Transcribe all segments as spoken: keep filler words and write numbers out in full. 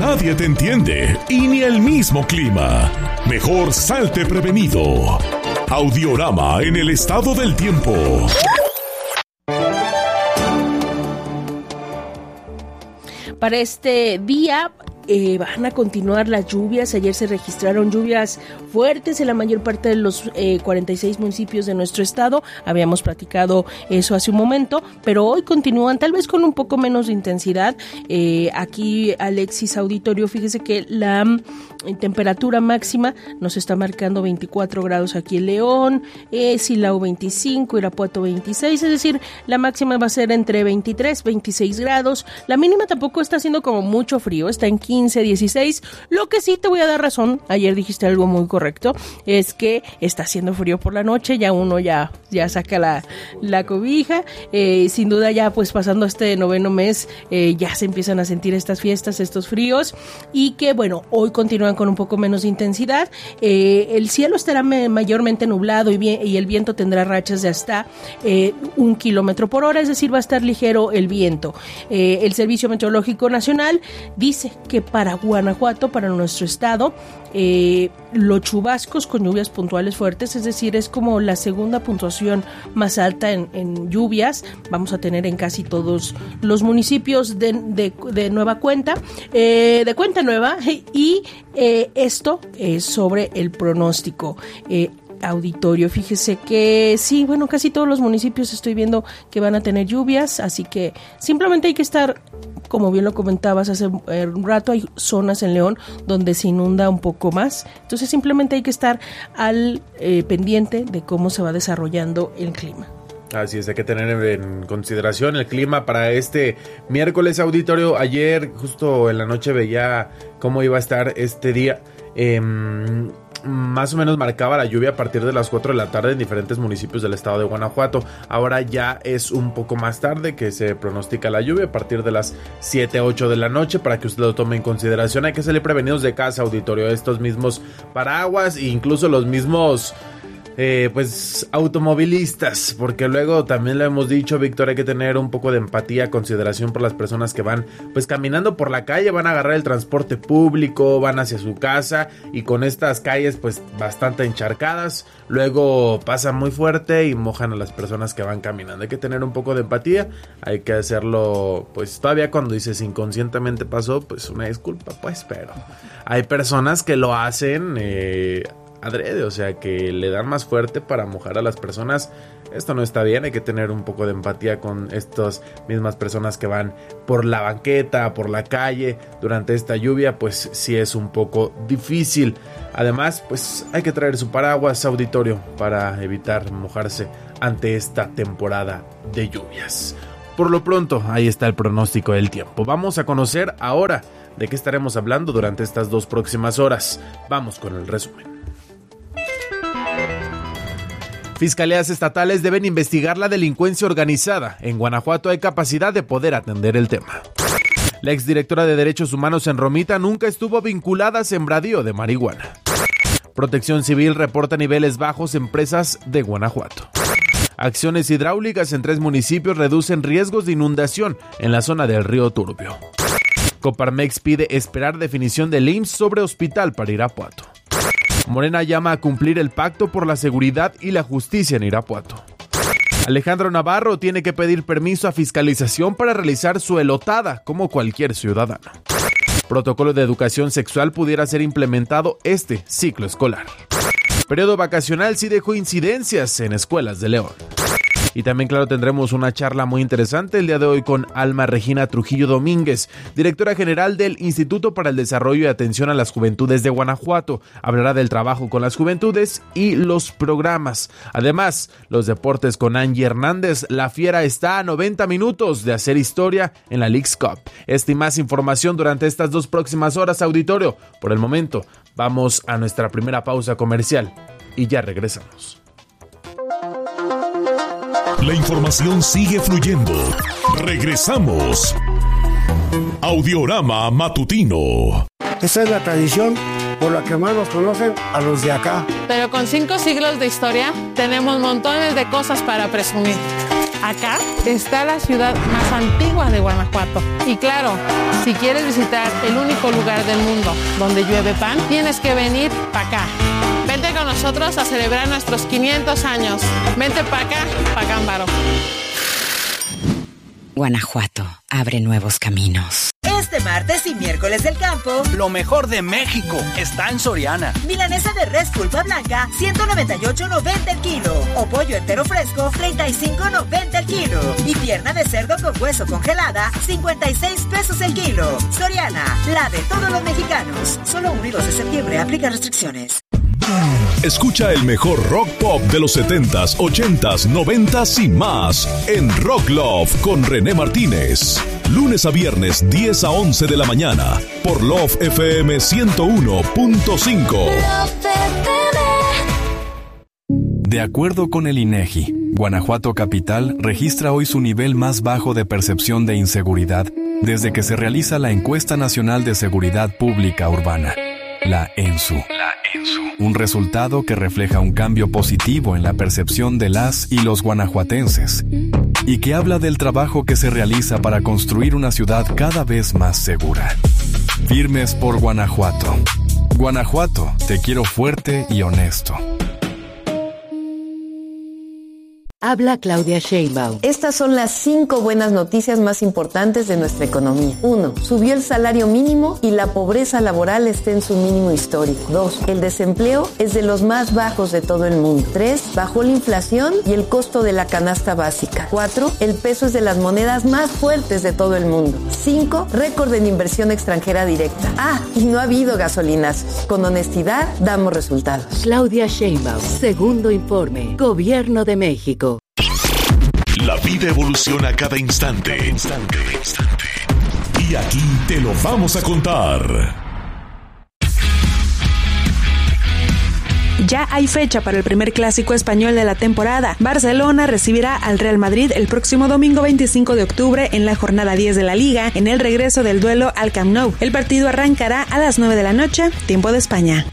nadie te entiende y ni el mismo clima. Mejor salte prevenido. Audiorama en el estado del tiempo. Para este día eh, van a continuar las lluvias. Ayer se registraron lluvias fuertes en la mayor parte de los eh, cuarenta y seis municipios de nuestro estado. Habíamos platicado eso hace un momento, pero hoy continúan tal vez con un poco menos de intensidad. Eh, aquí, Alexis Auditorio, fíjese que la mm, temperatura máxima nos está marcando veinticuatro grados aquí en León, eh, Silao veinticinco, Irapuato veintiséis, es decir, la máxima va a ser entre veintitrés, veintiséis grados. La mínima tampoco está haciendo como mucho frío, está en quince, dieciséis. Lo que sí te voy a dar razón, ayer dijiste algo muy correcto, es que está haciendo frío por la noche, ya uno ya, ya saca la, la cobija, eh, sin duda ya pues pasando este noveno mes eh, ya se empiezan a sentir estas fiestas, estos fríos, y que bueno, hoy continúan con un poco menos de intensidad. Eh, el cielo estará me, mayormente nublado y, bien, y el viento tendrá rachas de hasta eh, un kilómetro por hora, es decir, va a estar ligero el viento. Eh, el Servicio Meteorológico Nacional dice que para Guanajuato, para nuestro estado, eh, los chubascos con lluvias puntuales fuertes, es decir, es como la segunda puntuación más alta en, en lluvias, vamos a tener en casi todos los municipios de, de, de Nueva Cuenta, eh, de Cuenta Nueva, y eh, esto es sobre el pronóstico. Eh, Auditorio, fíjese que sí, bueno, casi todos los municipios estoy viendo que van a tener lluvias, así que simplemente hay que estar, como bien lo comentabas hace un rato, hay zonas en León donde se inunda un poco más, entonces simplemente hay que estar al eh, pendiente de cómo se va desarrollando el clima. Así es, hay que tener en consideración el clima para este miércoles, auditorio. Ayer justo en la noche veía cómo iba a estar este día. Eh, más o menos marcaba la lluvia a partir de las cuatro de la tarde en diferentes municipios del estado de Guanajuato. Ahora ya es un poco más tarde que se pronostica la lluvia a partir de las siete, ocho de la noche, para que usted lo tome en consideración. Hay que salir prevenidos de casa, auditorio, estos mismos paraguas e incluso los mismos Eh, pues automovilistas, porque luego también lo hemos dicho, Víctor, hay que tener un poco de empatía, consideración por las personas que van pues caminando por la calle, van a agarrar el transporte público, van hacia su casa, y con estas calles pues bastante encharcadas, luego pasan muy fuerte y mojan a las personas que van caminando. Hay que tener un poco de empatía, hay que hacerlo pues todavía cuando dices inconscientemente pasó, pues una disculpa pues, pero hay personas que lo hacen eh, adrede, o sea, que le dan más fuerte para mojar a las personas. Esto no está bien, hay que tener un poco de empatía con estas mismas personas que van por la banqueta, por la calle durante esta lluvia, pues sí es un poco difícil. Además, pues hay que traer su paraguas, auditorio, para evitar mojarse ante esta temporada de lluvias. Por lo pronto, ahí está el pronóstico del tiempo. Vamos a conocer ahora de qué estaremos hablando durante estas dos próximas horas. Vamos con el resumen. Fiscalías estatales deben investigar la delincuencia organizada. En Guanajuato hay capacidad de poder atender el tema. La exdirectora de Derechos Humanos en Romita nunca estuvo vinculada a sembradío de marihuana. Protección Civil reporta niveles bajos en presas de Guanajuato. Acciones hidráulicas en tres municipios reducen riesgos de inundación en la zona del río Turbio. Coparmex pide esperar definición del I M S S sobre hospital para Irapuato. Morena llama a cumplir el pacto por la seguridad y la justicia en Irapuato. Alejandro Navarro tiene que pedir permiso a fiscalización para realizar su elotada como cualquier ciudadano. Protocolo de educación sexual pudiera ser implementado este ciclo escolar. Periodo vacacional sí dejó incidencias en escuelas de León. Y también, claro, tendremos una charla muy interesante el día de hoy con Alma Regina Trujillo Domínguez, directora general del Instituto para el Desarrollo y Atención a las Juventudes de Guanajuato. Hablará del trabajo con las juventudes y los programas. Además, los deportes con Angie Hernández. La Fiera está a noventa minutos de hacer historia en la Leagues Cup. Esta y más información durante estas dos próximas horas, auditorio. Por el momento, vamos a nuestra primera pausa comercial y ya regresamos. La información sigue fluyendo. Regresamos. Audiorama Matutino. Esa es la tradición por la que más nos conocen a los de acá. Pero con cinco siglos de historia, tenemos montones de cosas para presumir. Acá está la ciudad más antigua de Guanajuato. Y claro, si quieres visitar el único lugar del mundo donde llueve pan, tienes que venir para acá. Vente con nosotros a celebrar nuestros quinientos años. Vente para acá, pa' Cámbaro. Guanajuato abre nuevos caminos. Este martes y miércoles del campo, lo mejor de México está en Soriana. Milanesa de res pulpa blanca, ciento noventa y ocho noventa el kilo. O pollo entero fresco, treinta y cinco noventa el kilo. Y pierna de cerdo con hueso congelada, cincuenta y seis pesos el kilo. Soriana, la de todos los mexicanos. Solo uno y dos de septiembre, aplica restricciones. Escucha el mejor rock pop de los setentas, ochentas, noventas y más en Rock Love con René Martínez. Lunes a viernes, diez a once de la mañana, por Love F M ciento uno punto cinco. De acuerdo con el INEGI, Guanajuato Capital registra hoy su nivel más bajo de percepción de inseguridad desde que se realiza la Encuesta Nacional de Seguridad Pública Urbana, la ENSU. La ENSU. Un resultado que refleja un cambio positivo en la percepción de las y los guanajuatenses y que habla del trabajo que se realiza para construir una ciudad cada vez más segura. Firmes por Guanajuato. Guanajuato, te quiero fuerte y honesto. Habla Claudia Sheinbaum. Estas son las cinco buenas noticias más importantes de nuestra economía. Uno, subió el salario mínimo y la pobreza laboral está en su mínimo histórico. Dos, el desempleo es de los más bajos de todo el mundo. Tres, bajó la inflación y el costo de la canasta básica. Cuatro, el peso es de las monedas más fuertes de todo el mundo. Cinco, récord en inversión extranjera directa. Ah, y no ha habido gasolinas. Con honestidad, damos resultados. Claudia Sheinbaum, segundo informe, Gobierno de México. La vida evoluciona cada instante, instante, instante. Y aquí te lo vamos a contar. Ya hay fecha para el primer clásico español de la temporada. Barcelona recibirá al Real Madrid el próximo domingo veinticinco de octubre en la jornada diez de la Liga, en el regreso del duelo al Camp Nou. El partido arrancará a las nueve de la noche, tiempo de España.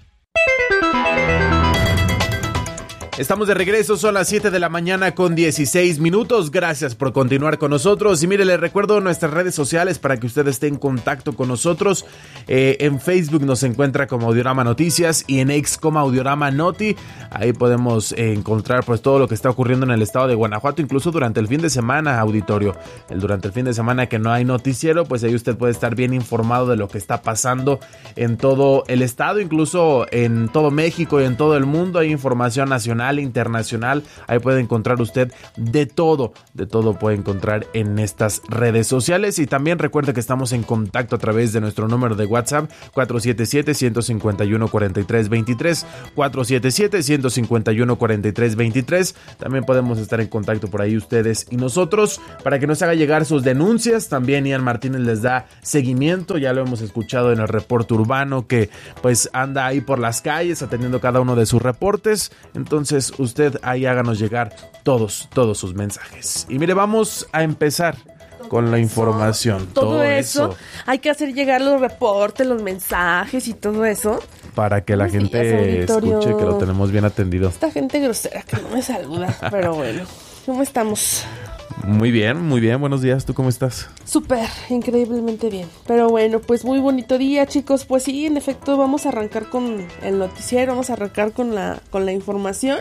Estamos de regreso, son las siete de la mañana con dieciséis minutos. Gracias por continuar con nosotros. Y mire, les recuerdo nuestras redes sociales para que usted esté en contacto con nosotros. Eh, en Facebook nos encuentra como Audiorama Noticias y en X como Audiorama Noti. Ahí podemos eh, encontrar pues todo lo que está ocurriendo en el estado de Guanajuato, incluso durante el fin de semana, auditorio. El, durante el fin de semana que no hay noticiero, pues ahí usted puede estar bien informado de lo que está pasando en todo el estado, incluso en todo México y en todo el mundo. Hay información nacional, internacional, ahí puede encontrar usted de todo, de todo puede encontrar en estas redes sociales. Y también recuerde que estamos en contacto a través de nuestro número de WhatsApp cuatro siete siete, uno cinco uno, cuatro tres dos tres, cuatro siete siete, uno cinco uno, cuatro tres dos tres. También podemos estar en contacto por ahí ustedes y nosotros para que nos haga llegar sus denuncias. También Ian Martínez les da seguimiento, ya lo hemos escuchado en el reporte urbano, que pues anda ahí por las calles atendiendo cada uno de sus reportes. Entonces usted ahí háganos llegar todos, todos sus mensajes. Y mire, vamos a empezar con la información. Todo, todo eso, eso. Hay que hacer llegar los reportes, los mensajes y todo eso. Para que la gente escuche que lo tenemos bien atendido. Esta gente grosera que no me saluda, pero bueno. ¿Cómo estamos? Muy bien, muy bien. Buenos días. ¿Tú cómo estás? Súper, increíblemente bien. Pero bueno, pues muy bonito día, chicos. Pues sí, en efecto, vamos a arrancar con el noticiero, vamos a arrancar con la, con la información.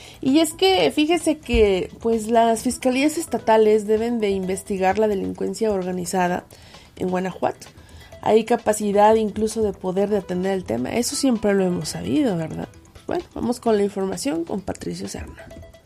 Y es que fíjese que pues las fiscalías estatales deben de investigar la delincuencia organizada en Guanajuato. Hay capacidad incluso de poder de atender el tema. Eso siempre lo hemos sabido, ¿verdad? Bueno, vamos con la información con Patricio Serna.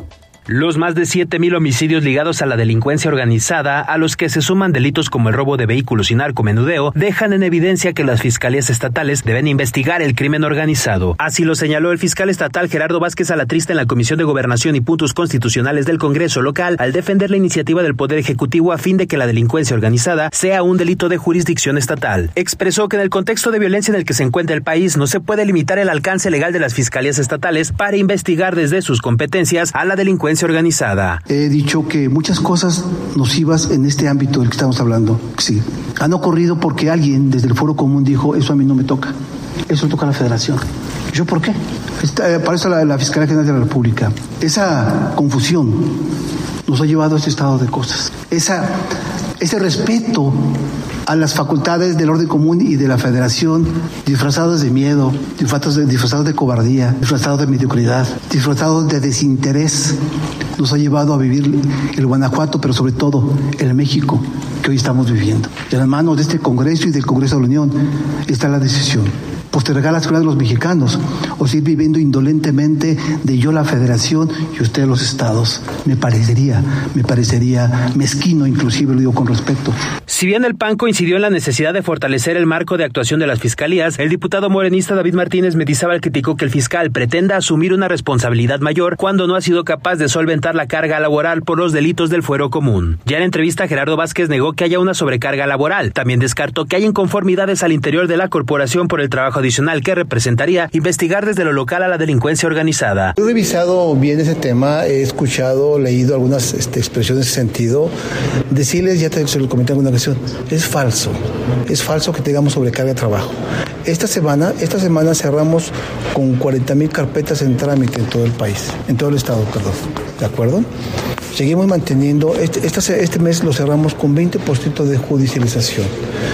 Los más de siete mil homicidios ligados a la delincuencia organizada, a los que se suman delitos como el robo de vehículos y narcomenudeo, dejan en evidencia que las fiscalías estatales deben investigar el crimen organizado. Así lo señaló el fiscal estatal Gerardo Vázquez Alatrista en la Comisión de Gobernación y Puntos Constitucionales del Congreso local, al defender la iniciativa del Poder Ejecutivo a fin de que la delincuencia organizada sea un delito de jurisdicción estatal. Expresó que en el contexto de violencia en el que se encuentra el país no se puede limitar el alcance legal de las fiscalías estatales para investigar desde sus competencias a la delincuencia organizada. He dicho que muchas cosas nocivas en este ámbito del que estamos hablando, sí, han ocurrido porque alguien desde el Foro Común dijo, eso a mí no me toca, eso le toca a la Federación. ¿Yo por qué? Está, para eso la, la Fiscalía General de la República. Esa confusión nos ha llevado a este estado de cosas. Esa, ese respeto a las facultades del orden común y de la federación, disfrazados de miedo, disfrazados de, disfrazados de cobardía, disfrazados de mediocridad, disfrazados de desinterés, nos ha llevado a vivir el Guanajuato, pero sobre todo el México que hoy estamos viviendo. De las manos de este Congreso y del Congreso de la Unión está la decisión: postergar la seguridad de los mexicanos o seguir viviendo indolentemente de yo la federación y usted los estados. Me parecería, me parecería mezquino, inclusive lo digo con respeto. Si bien el P A N coincidió en la necesidad de fortalecer el marco de actuación de las fiscalías, el diputado morenista David Martínez Mendizábal criticó que el fiscal pretenda asumir una responsabilidad mayor cuando no ha sido capaz de solventar la carga laboral por los delitos del fuero común. Ya en entrevista, Gerardo Vázquez negó que haya una sobrecarga laboral. También descartó que haya inconformidades al interior de la corporación por el trabajo adicional que representaría investigar desde lo local a la delincuencia organizada. He revisado bien ese tema, he escuchado, leído algunas este, expresiones en ese sentido. Decirles, ya te, se lo comenté en alguna ocasión, es falso, es falso que tengamos sobrecarga de trabajo. Esta semana, esta semana cerramos con cuarenta mil carpetas en trámite en todo el país, en todo el estado, perdón, ¿de acuerdo? Seguimos manteniendo, este, este, este mes lo cerramos con veinte por ciento de judicialización.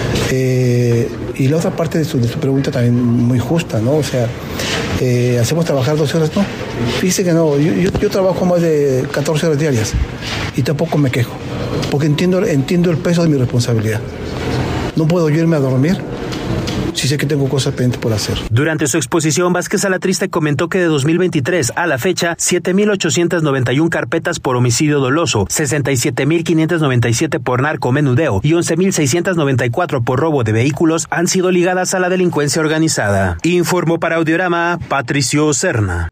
Eh, y la otra parte de su, de su pregunta también muy justa, ¿no? O sea, eh, ¿hacemos trabajar doce horas? No, fíjese que no, yo, yo, yo trabajo más de catorce horas diarias y tampoco me quejo, porque entiendo, entiendo el peso de mi responsabilidad. No puedo yo irme a dormir sí sé que tengo cosas pendientes por hacer. Durante su exposición, Vázquez Alatriste comentó que de dos mil veintitrés a la fecha, siete mil ochocientas noventa y una carpetas por homicidio doloso, sesenta y siete mil quinientas noventa y siete por narcomenudeo y once mil seiscientas noventa y cuatro por robo de vehículos han sido ligadas a la delincuencia organizada. Informó para Audiorama Patricio Serna.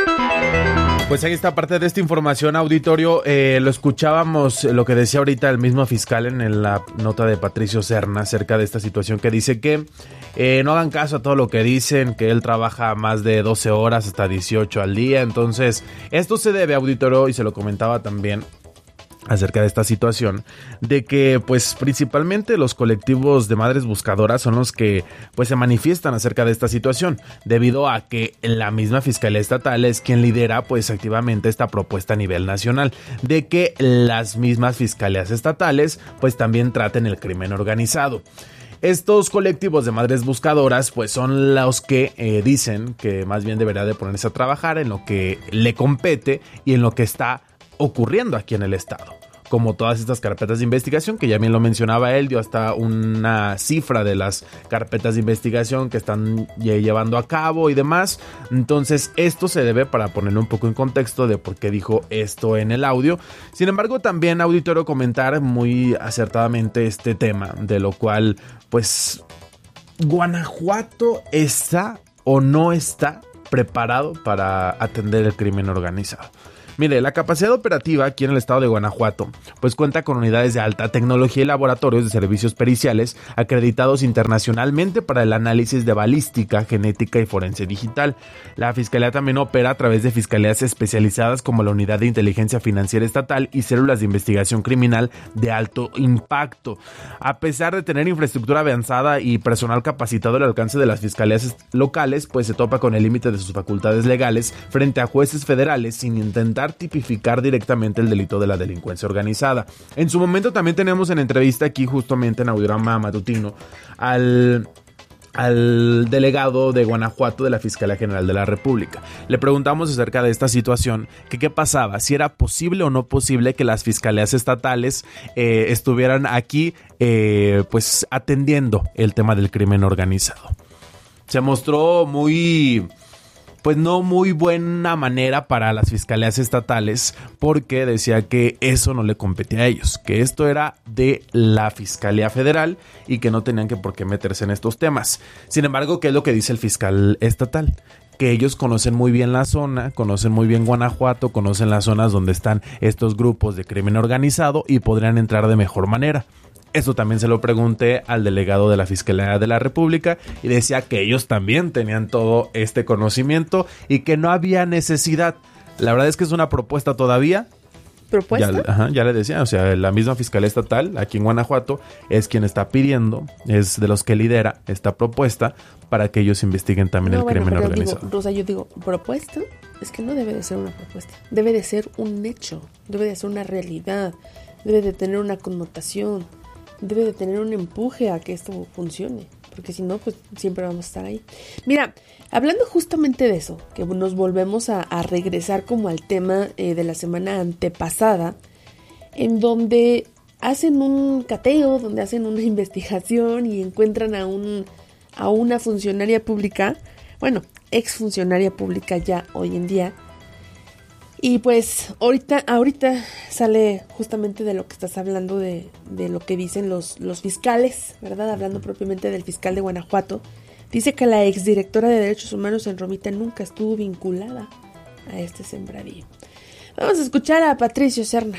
Pues ahí está parte de esta información, auditorio. Eh, lo escuchábamos, lo que decía ahorita el mismo fiscal en la nota de Patricio Serna acerca de esta situación, que dice que eh, no hagan caso a todo lo que dicen, que él trabaja más de doce horas hasta dieciocho al día. Entonces, esto se debe, auditorio, y se lo comentaba también acerca de esta situación, de que pues principalmente los colectivos de madres buscadoras son los que pues se manifiestan acerca de esta situación, debido a que la misma Fiscalía Estatal es quien lidera pues activamente esta propuesta a nivel nacional, de que las mismas fiscalías estatales pues también traten el crimen organizado. Estos colectivos de madres buscadoras pues son los que eh, dicen que más bien debería de ponerse a trabajar en lo que le compete y en lo que está ocurriendo aquí en el estado, como todas estas carpetas de investigación, que ya bien lo mencionaba él, dio hasta una cifra de las carpetas de investigación que están llevando a cabo y demás. Entonces esto se debe, para ponerlo un poco en contexto de por qué dijo esto en el audio. Sin embargo, también, auditorio, comentar muy acertadamente este tema, de lo cual pues Guanajuato está o no está preparado para atender el crimen organizado. Mire, la capacidad operativa aquí en el estado de Guanajuato pues cuenta con unidades de alta tecnología y laboratorios de servicios periciales acreditados internacionalmente para el análisis de balística, genética y forense digital. La Fiscalía también opera a través de fiscalías especializadas como la Unidad de Inteligencia Financiera Estatal y células de investigación criminal de alto impacto. A pesar de tener infraestructura avanzada y personal capacitado al alcance de las fiscalías locales, pues se topa con el límite de sus facultades legales frente a jueces federales sin intentar tipificar directamente el delito de la delincuencia organizada. En su momento también tenemos en entrevista aquí justamente en Audiorama Matutino al al delegado de Guanajuato de la Fiscalía General de la República. Le preguntamos acerca de esta situación, que qué pasaba, si era posible o no posible que las fiscalías estatales eh, estuvieran aquí eh, pues atendiendo el tema del crimen organizado. Se mostró muy... pues no muy buena manera para las fiscalías estatales, porque decía que eso no le competía a ellos, que esto era de la Fiscalía Federal y que no tenían que por qué meterse en estos temas. Sin embargo, ¿qué es lo que dice el fiscal estatal? Que ellos conocen muy bien la zona, conocen muy bien Guanajuato, conocen las zonas donde están estos grupos de crimen organizado y podrían entrar de mejor manera. Esto también se lo pregunté al delegado de la Fiscalía de la República y decía que ellos también tenían todo este conocimiento y que no había necesidad. La verdad es que es una propuesta todavía, ¿Propuesta? Ya, ajá, ya le decía, o sea, la misma Fiscalía Estatal aquí en Guanajuato es quien está pidiendo, es de los que lidera esta propuesta para que ellos investiguen también no, el bueno, crimen pero organizado. Digo, Rosa, yo digo, propuesta es que no debe de ser una propuesta, debe de ser un hecho, debe de ser una realidad, debe de tener una connotación, debe de tener un empuje a que esto funcione, porque si no, pues siempre vamos a estar ahí. Mira, hablando justamente de eso, que nos volvemos a, a regresar como al tema eh, de la semana antepasada, en donde hacen un cateo, donde hacen una investigación y encuentran a un a una funcionaria pública, bueno, exfuncionaria pública ya hoy en día. Y pues ahorita, ahorita sale justamente de lo que estás hablando, de, de lo que dicen los, los fiscales, ¿verdad? Hablando propiamente del fiscal de Guanajuato. Dice que la exdirectora de Derechos Humanos en Romita nunca estuvo vinculada a este sembradío. Vamos a escuchar a Patricio Serna.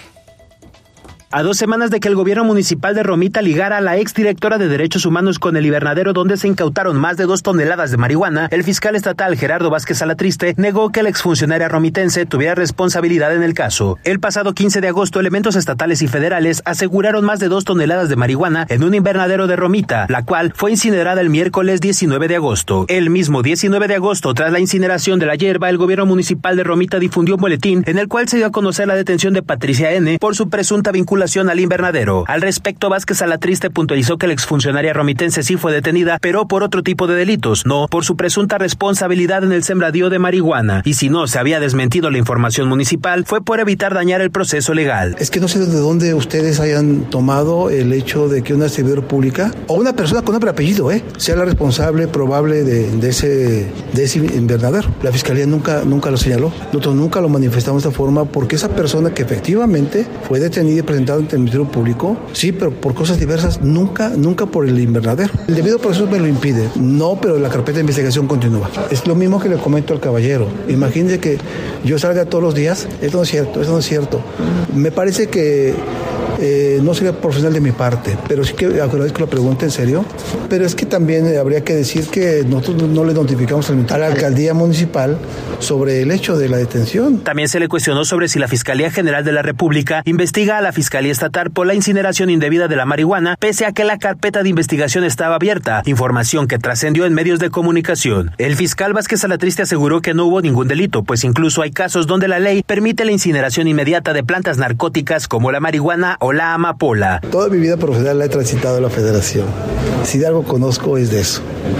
A dos semanas de que el gobierno municipal de Romita ligara a la exdirectora de Derechos Humanos con el invernadero donde se incautaron más de dos toneladas de marihuana, el fiscal estatal Gerardo Vázquez Salatriste negó que la exfuncionaria romitense tuviera responsabilidad en el caso. El pasado quince de agosto, elementos estatales y federales aseguraron más de dos toneladas de marihuana en un invernadero de Romita, la cual fue incinerada el miércoles diecinueve de agosto. El mismo diecinueve de agosto, tras la incineración de la hierba, el gobierno municipal de Romita difundió un boletín en el cual se dio a conocer la detención de Patricia N. por su presunta vinculación al invernadero. Al respecto, Vázquez Salatriste puntualizó que la exfuncionaria romitense sí fue detenida, pero por otro tipo de delitos, no por su presunta responsabilidad en el sembradío de marihuana. Y si no se había desmentido la información municipal, fue por evitar dañar el proceso legal. Es que no sé de dónde ustedes hayan tomado el hecho de que una servidora pública o una persona con nombre y apellido, ¿eh? sea la responsable probable de, de ese de ese invernadero. La fiscalía nunca, nunca lo señaló. Nosotros nunca lo manifestamos de esta forma porque esa persona que efectivamente fue detenida y presentada ante el Ministerio Público, sí, pero por cosas diversas, nunca, nunca por el invernadero. El debido proceso me lo impide. No, pero la carpeta de investigación continúa. Es lo mismo que le comento al caballero. Imagínense que yo salga todos los días. Esto no es cierto, esto no es cierto. Me parece que Eh, no sería profesional de mi parte, pero sí que agradezco la pregunta en serio. Pero es que también habría que decir que nosotros no le notificamos a la alcaldía municipal sobre el hecho de la detención. También se le cuestionó sobre si la Fiscalía General de la República investiga a la Fiscalía Estatal por la incineración indebida de la marihuana, pese a que la carpeta de investigación estaba abierta, información que trascendió en medios de comunicación. El fiscal Vázquez Salatriste aseguró que no hubo ningún delito, pues incluso hay casos donde la ley permite la incineración inmediata de plantas narcóticas como la marihuana o la amapola. Toda mi vida profesional la he transitado en la Federación. Si de algo conozco es de eso.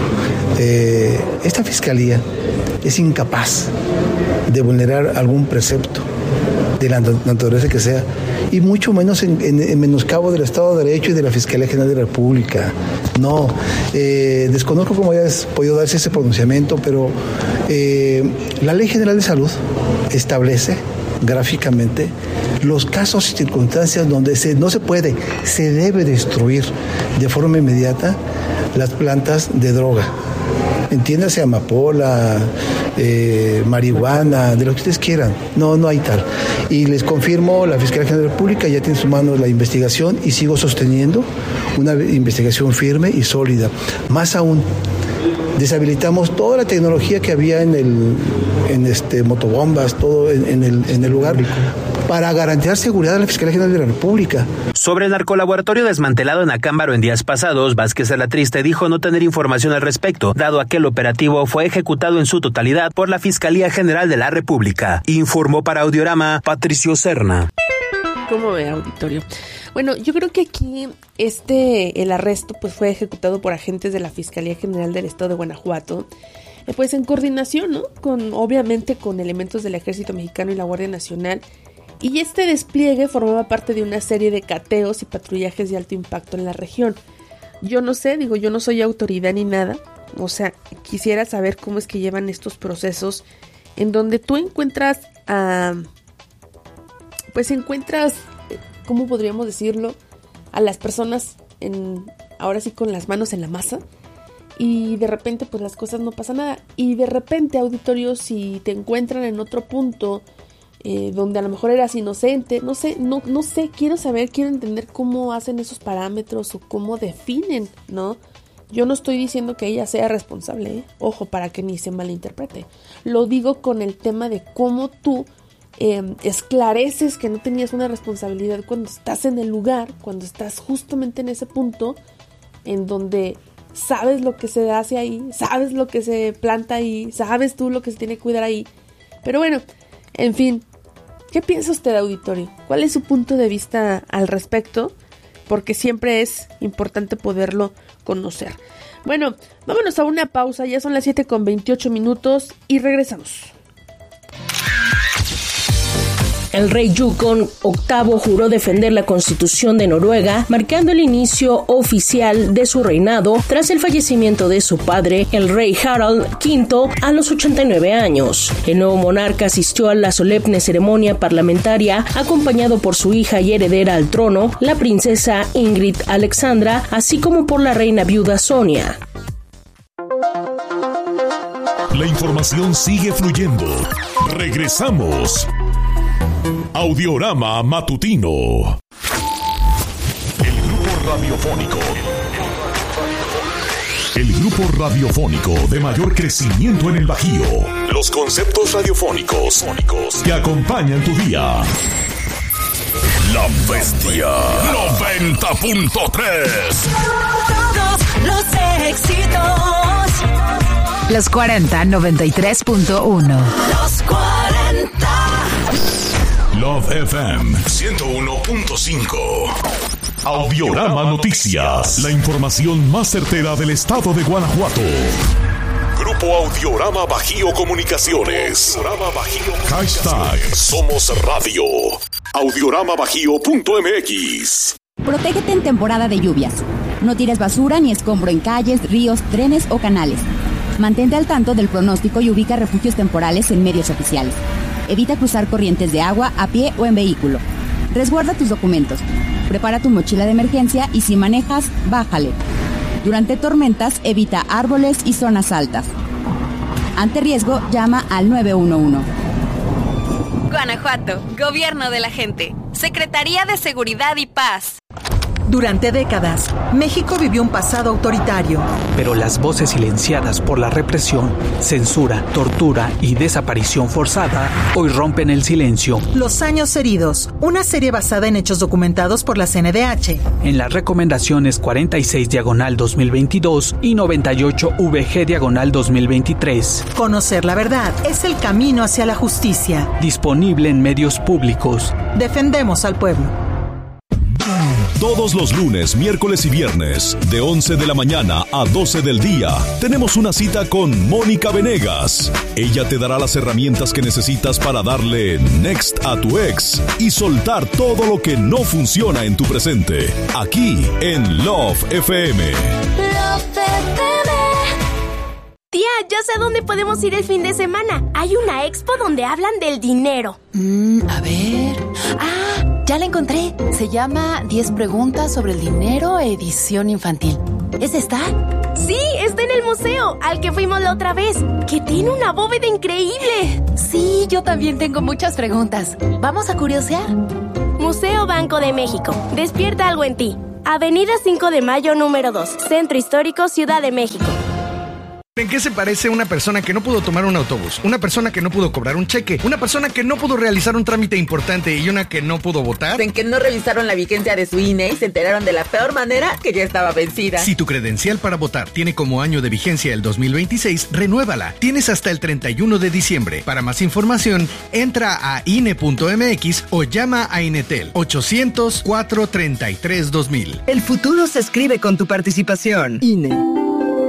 Eh, esta fiscalía es incapaz de vulnerar algún precepto de la naturaleza que sea, y mucho menos en, en, en menoscabo del Estado de Derecho y de la Fiscalía General de la República. No, eh, desconozco cómo haya podido darse ese pronunciamiento, pero eh, la Ley General de Salud establece gráficamente los casos y circunstancias donde se, no se puede, se debe destruir de forma inmediata las plantas de droga. Entiéndase amapola, eh, marihuana, de lo que ustedes quieran. No, no hay tal. Y les confirmo, la Fiscalía General de la República ya tiene en sus manos la investigación y sigo sosteniendo una investigación firme y sólida. Más aún, deshabilitamos toda la tecnología que había en el en este motobombas, todo en, en, el, en el lugar, para garantizar seguridad a la Fiscalía General de la República. Sobre el narcolaboratorio desmantelado en Acámbaro en días pasados, Vázquez Salatriste dijo no tener información al respecto, dado a que el operativo fue ejecutado en su totalidad por la Fiscalía General de la República. Informó para Audiorama Patricio Serna. ¿Cómo ve, auditorio? Bueno, yo creo que aquí este el arresto pues fue ejecutado por agentes de la Fiscalía General del Estado de Guanajuato, eh, pues en coordinación, ¿no? Con obviamente con elementos del Ejército Mexicano y la Guardia Nacional. Y este despliegue formaba parte de una serie de cateos y patrullajes de alto impacto en la región. Yo no sé, digo, yo no soy autoridad ni nada. O sea, quisiera saber cómo es que llevan estos procesos en donde tú encuentras a... pues encuentras, ¿cómo podríamos decirlo? A las personas, en ahora sí con las manos en la masa. Y de repente pues las cosas no pasan nada. Y de repente, auditorio, si te encuentran en otro punto... Eh, donde a lo mejor eras inocente, no sé, no, no sé, quiero saber, quiero entender cómo hacen esos parámetros o cómo definen, ¿no? Yo no estoy diciendo que ella sea responsable, ¿eh? Ojo, para que ni se malinterprete. Lo digo con el tema de cómo tú eh, esclareces que no tenías una responsabilidad cuando estás en el lugar, cuando estás justamente en ese punto en donde sabes lo que se hace ahí, sabes lo que se planta ahí, sabes tú lo que se tiene que cuidar ahí. Pero bueno, en fin, ¿qué piensa usted, auditorio? ¿Cuál es su punto de vista al respecto? Porque siempre es importante poderlo conocer. Bueno, vámonos a una pausa, ya son las siete con veintiocho minutos y regresamos. El rey Yukon octavo juró defender la Constitución de Noruega, marcando el inicio oficial de su reinado tras el fallecimiento de su padre, el rey Harald quinto, a los ochenta y nueve años. El nuevo monarca asistió a la solemne ceremonia parlamentaria, acompañado por su hija y heredera al trono, la princesa Ingrid Alexandra, así como por la reina viuda Sonia. La información sigue fluyendo. Regresamos. Audiorama Matutino. El grupo radiofónico. El grupo radiofónico de mayor crecimiento en el Bajío. Los conceptos radiofónicos que acompañan tu día. La Bestia noventa punto tres. Todos los éxitos. Los cuarenta noventa y tres punto uno. Los cuarenta. Love F M ciento uno punto cinco. Audiorama Noticias. La información más certera del estado de Guanajuato. Grupo Audiorama Bajío Comunicaciones. Audiorama Bajío. Hashtag Somos Radio. audiorama bajío punto m x. Protégete en temporada de lluvias. No tires basura ni escombro en calles, ríos, trenes o canales. Mantente al tanto del pronóstico y ubica refugios temporales en medios oficiales. Evita cruzar corrientes de agua a pie o en vehículo. Resguarda tus documentos. Prepara tu mochila de emergencia y si manejas, bájale. Durante tormentas, evita árboles y zonas altas. Ante riesgo, llama al nueve uno uno. Guanajuato, Gobierno de la Gente, Secretaría de Seguridad y Paz. Durante décadas, México vivió un pasado autoritario. Pero las voces silenciadas por la represión, censura, tortura y desaparición forzada hoy rompen el silencio. Los años heridos, una serie basada en hechos documentados por la C N D H. En las recomendaciones cuarenta y seis diagonal dos mil veintidós y noventa y ocho V G diagonal dos mil veintitrés. Conocer la verdad es el camino hacia la justicia. Disponible en medios públicos. Defendemos al pueblo. Todos los lunes, miércoles y viernes, de once de la mañana a doce del día, tenemos una cita con Mónica Venegas. Ella te dará las herramientas que necesitas para darle next a tu ex y soltar todo lo que no funciona en tu presente. Aquí en Love F M. Love F M. Tía, ya sé dónde podemos ir el fin de semana. Hay una expo donde hablan del dinero. Mm, a ver... ¡Ah! Ya la encontré. Se llama diez preguntas sobre el dinero, edición infantil. ¿Es esta? Sí, está en el museo, al que fuimos la otra vez, que tiene una bóveda increíble. Sí, yo también tengo muchas preguntas. ¿Vamos a curiosear? Museo Banco de México. Despierta algo en ti. Avenida cinco de mayo, número dos. Centro Histórico, Ciudad de México. ¿En qué se parece una persona que no pudo tomar un autobús? Una persona que no pudo cobrar un cheque, una persona que no pudo realizar un trámite importante y una que no pudo votar. En que no revisaron la vigencia de su I N E y se enteraron de la peor manera que ya estaba vencida. Si tu credencial para votar tiene como año de vigencia el dos mil veintiséis, renuévala. Tienes hasta el treinta y uno de diciembre. Para más información, entra a I N E punto M X o llama a Inetel ochocientos, cuatrocientos treinta y tres, dos mil. El futuro se escribe con tu participación. I N E.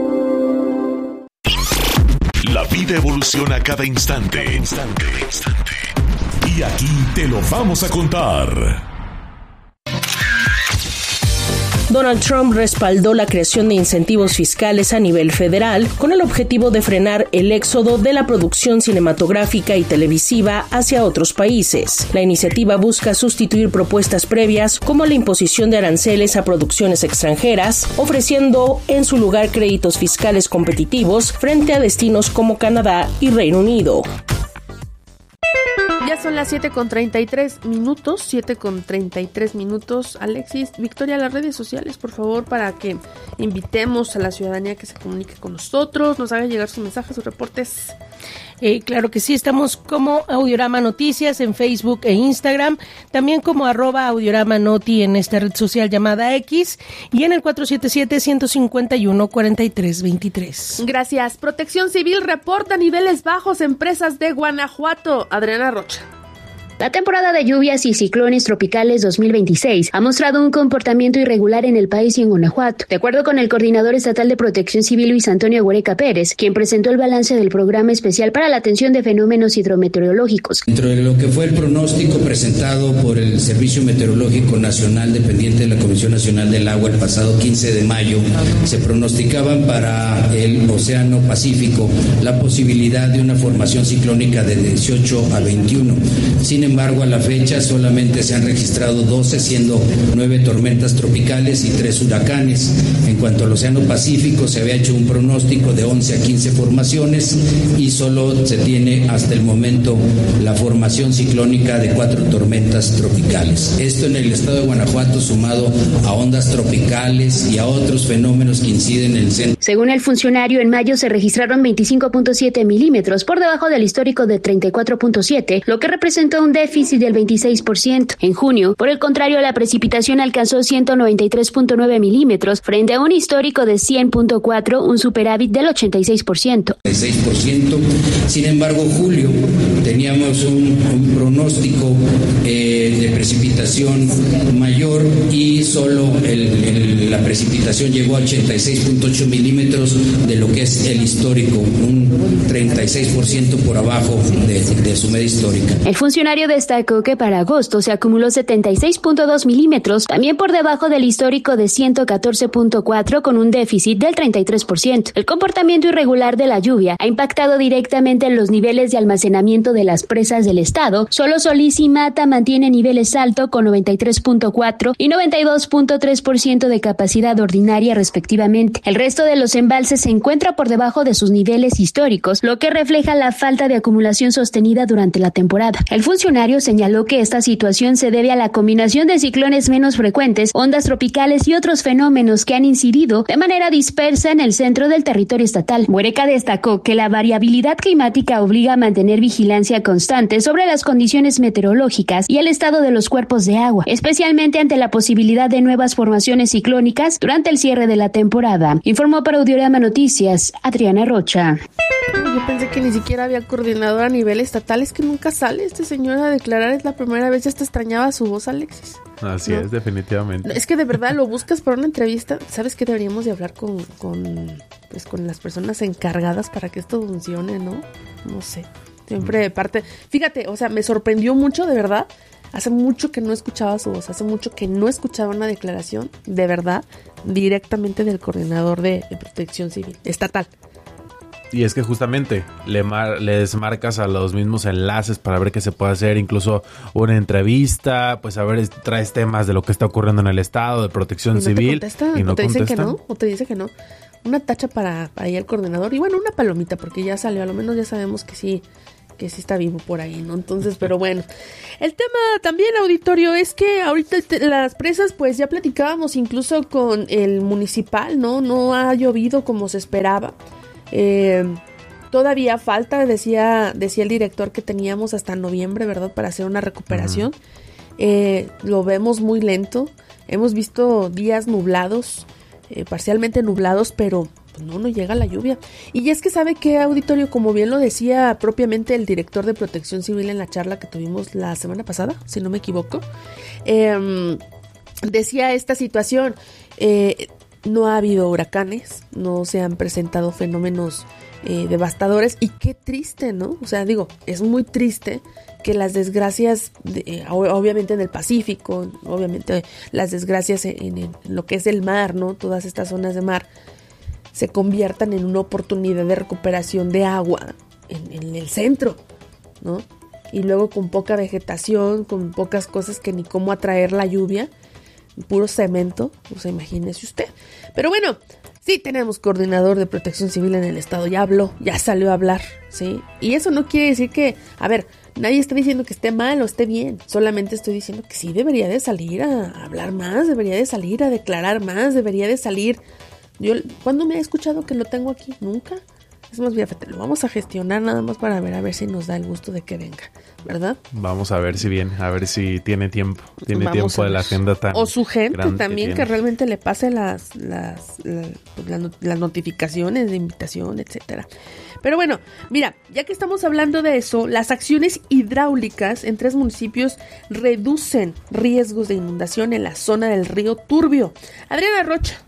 La vida evoluciona cada instante, instante, instante. Y aquí te lo vamos a contar. Donald Trump respaldó la creación de incentivos fiscales a nivel federal con el objetivo de frenar el éxodo de la producción cinematográfica y televisiva hacia otros países. La iniciativa busca sustituir propuestas previas como la imposición de aranceles a producciones extranjeras, ofreciendo en su lugar créditos fiscales competitivos frente a destinos como Canadá y Reino Unido. Ya son las siete con treinta y tres minutos, siete con treinta y tres minutos. Alexis, Victoria, las redes sociales, por favor, para que invitemos a la ciudadanía que se comunique con nosotros, nos haga llegar sus mensajes, sus reportes. Eh, claro que sí, estamos como Audiorama Noticias en Facebook e Instagram, también como arroba Audiorama Noti en esta red social llamada X y en el cuatro siete siete, uno cinco uno, cuatro tres dos tres. Gracias. Protección Civil reporta niveles bajos en presas de Guanajuato. Adriana Rocha. La temporada de lluvias y ciclones tropicales dos mil veintiséis ha mostrado un comportamiento irregular en el país y en Guanajuato. De acuerdo con el coordinador estatal de Protección Civil, Luis Antonio Huereca Pérez, quien presentó el balance del programa especial para la atención de fenómenos hidrometeorológicos. Dentro de lo que fue el pronóstico presentado por el Servicio Meteorológico Nacional, dependiente de la Comisión Nacional del Agua, el pasado quince de mayo, se pronosticaban para el Océano Pacífico la posibilidad de una formación ciclónica de dieciocho a veintiuno. Sin embargo, a la fecha solamente se han registrado doce, siendo nueve tormentas tropicales y tres huracanes. En cuanto al Océano Pacífico, se había hecho un pronóstico de once a quince formaciones y solo se tiene hasta el momento la formación ciclónica de cuatro tormentas tropicales. Esto en el estado de Guanajuato, sumado a ondas tropicales y a otros fenómenos que inciden en el centro. Según el funcionario, en mayo se registraron veinticinco punto siete milímetros, por debajo del histórico de treinta y cuatro punto siete, lo que representó un déficit del veintiséis por ciento. En junio, por el contrario, la precipitación alcanzó ciento noventa y tres punto nueve milímetros frente a un histórico de cien punto cuatro, un superávit del ochenta y seis por ciento. seis por ciento. Sin embargo, julio teníamos un, un pronóstico eh, de precipitación mayor y solo el, el, la precipitación llegó a ochenta y seis punto ocho milímetros de lo que es el histórico, un treinta y seis por ciento por abajo de, de su media histórica. El funcionario destacó que para agosto se acumuló setenta y seis punto dos milímetros, también por debajo del histórico de ciento catorce punto cuatro, con un déficit del treinta y tres por ciento. El comportamiento irregular de la lluvia ha impactado directamente en los niveles de almacenamiento de las presas del estado. Solo Solís y Mata mantienen niveles altos con noventa y tres punto cuatro y noventa y dos punto tres por ciento de capacidad ordinaria respectivamente. El resto de los embalses se encuentra por debajo de sus niveles históricos, lo que refleja la falta de acumulación sostenida durante la temporada. El funcionario señaló que esta situación se debe a la combinación de ciclones menos frecuentes, ondas tropicales y otros fenómenos que han incidido de manera dispersa en el centro del territorio estatal. Huereca destacó que la variabilidad climática obliga a mantener vigilancia constante sobre las condiciones meteorológicas y el estado de los cuerpos de agua, especialmente ante la posibilidad de nuevas formaciones ciclónicas durante el cierre de la temporada. Informó para Audiorama Noticias, Adriana Rocha. Yo pensé que ni siquiera había coordinador a nivel estatal. Es que nunca sale este señor a declarar. Es la primera vez. Ya te extrañaba su voz, Alexis. Así ¿no? es, definitivamente. Es que de verdad lo buscas para una entrevista. ¿Sabes qué? Deberíamos de hablar con, con, pues, con las personas encargadas para que esto funcione, ¿no? No sé. Siempre de parte... Fíjate, o sea, me sorprendió mucho, de verdad. Hace mucho que no escuchaba su voz. Hace mucho que no escuchaba una declaración, de verdad, directamente del coordinador de, de Protección Civil estatal. Y es que justamente le mar- les marcas a los mismos enlaces para ver qué se puede hacer, incluso una entrevista, pues a ver, traes temas de lo que está ocurriendo en el estado, de protección y no civil. Te contesta, y no o te dicen contestan. que no, o te dice que no. Una tacha para, para ahí el coordinador y bueno, una palomita, porque ya salió, a lo menos ya sabemos que sí, que sí está vivo por ahí, ¿no? Entonces, pero bueno. El tema también, auditorio, es que ahorita te, las presas, pues ya platicábamos incluso con el municipal, ¿no? No ha llovido como se esperaba. Eh, todavía falta, decía decía el director, que teníamos hasta noviembre, ¿verdad?, para hacer una recuperación. Uh-huh. Eh, lo vemos muy lento. Hemos visto días nublados, eh, parcialmente nublados, pero pues no, no llega la lluvia. Y es que sabe que, auditorio, como bien lo decía propiamente el director de Protección Civil en la charla que tuvimos la semana pasada, si no me equivoco, eh, decía esta situación, eh, no ha habido huracanes, no se han presentado fenómenos eh, devastadores y qué triste, ¿no? O sea, digo, es muy triste que las desgracias, de, eh, obviamente en el Pacífico, obviamente las desgracias en, en lo que es el mar, ¿no? Todas estas zonas de mar se conviertan en una oportunidad de recuperación de agua en, en el centro, ¿no? Y luego con poca vegetación, con pocas cosas que ni cómo atraer la lluvia, puro cemento, o sea, imagínese usted. Pero bueno, Sí tenemos coordinador de protección civil en el estado, ya habló, ya salió a hablar, ¿sí? Y eso no quiere decir que, a ver, nadie está diciendo que esté mal o esté bien, solamente estoy diciendo que sí debería de salir a hablar más, debería de salir a declarar más, debería de salir. Yo, ¿cuándo me ha escuchado que lo tengo aquí? Nunca. Es más, fíjate, lo vamos a gestionar nada más para ver a ver si nos da el gusto de que venga, ¿verdad? Vamos a ver si viene, a ver si tiene tiempo, tiene Vamos tiempo de la agenda tan o su gente grande también que, que que realmente le pase las las, las, las las notificaciones de invitación, etcétera. Pero bueno, mira, ya que estamos hablando de eso, las acciones hidráulicas en tres municipios reducen riesgos de inundación en la zona del río Turbio. Adriana Rocha.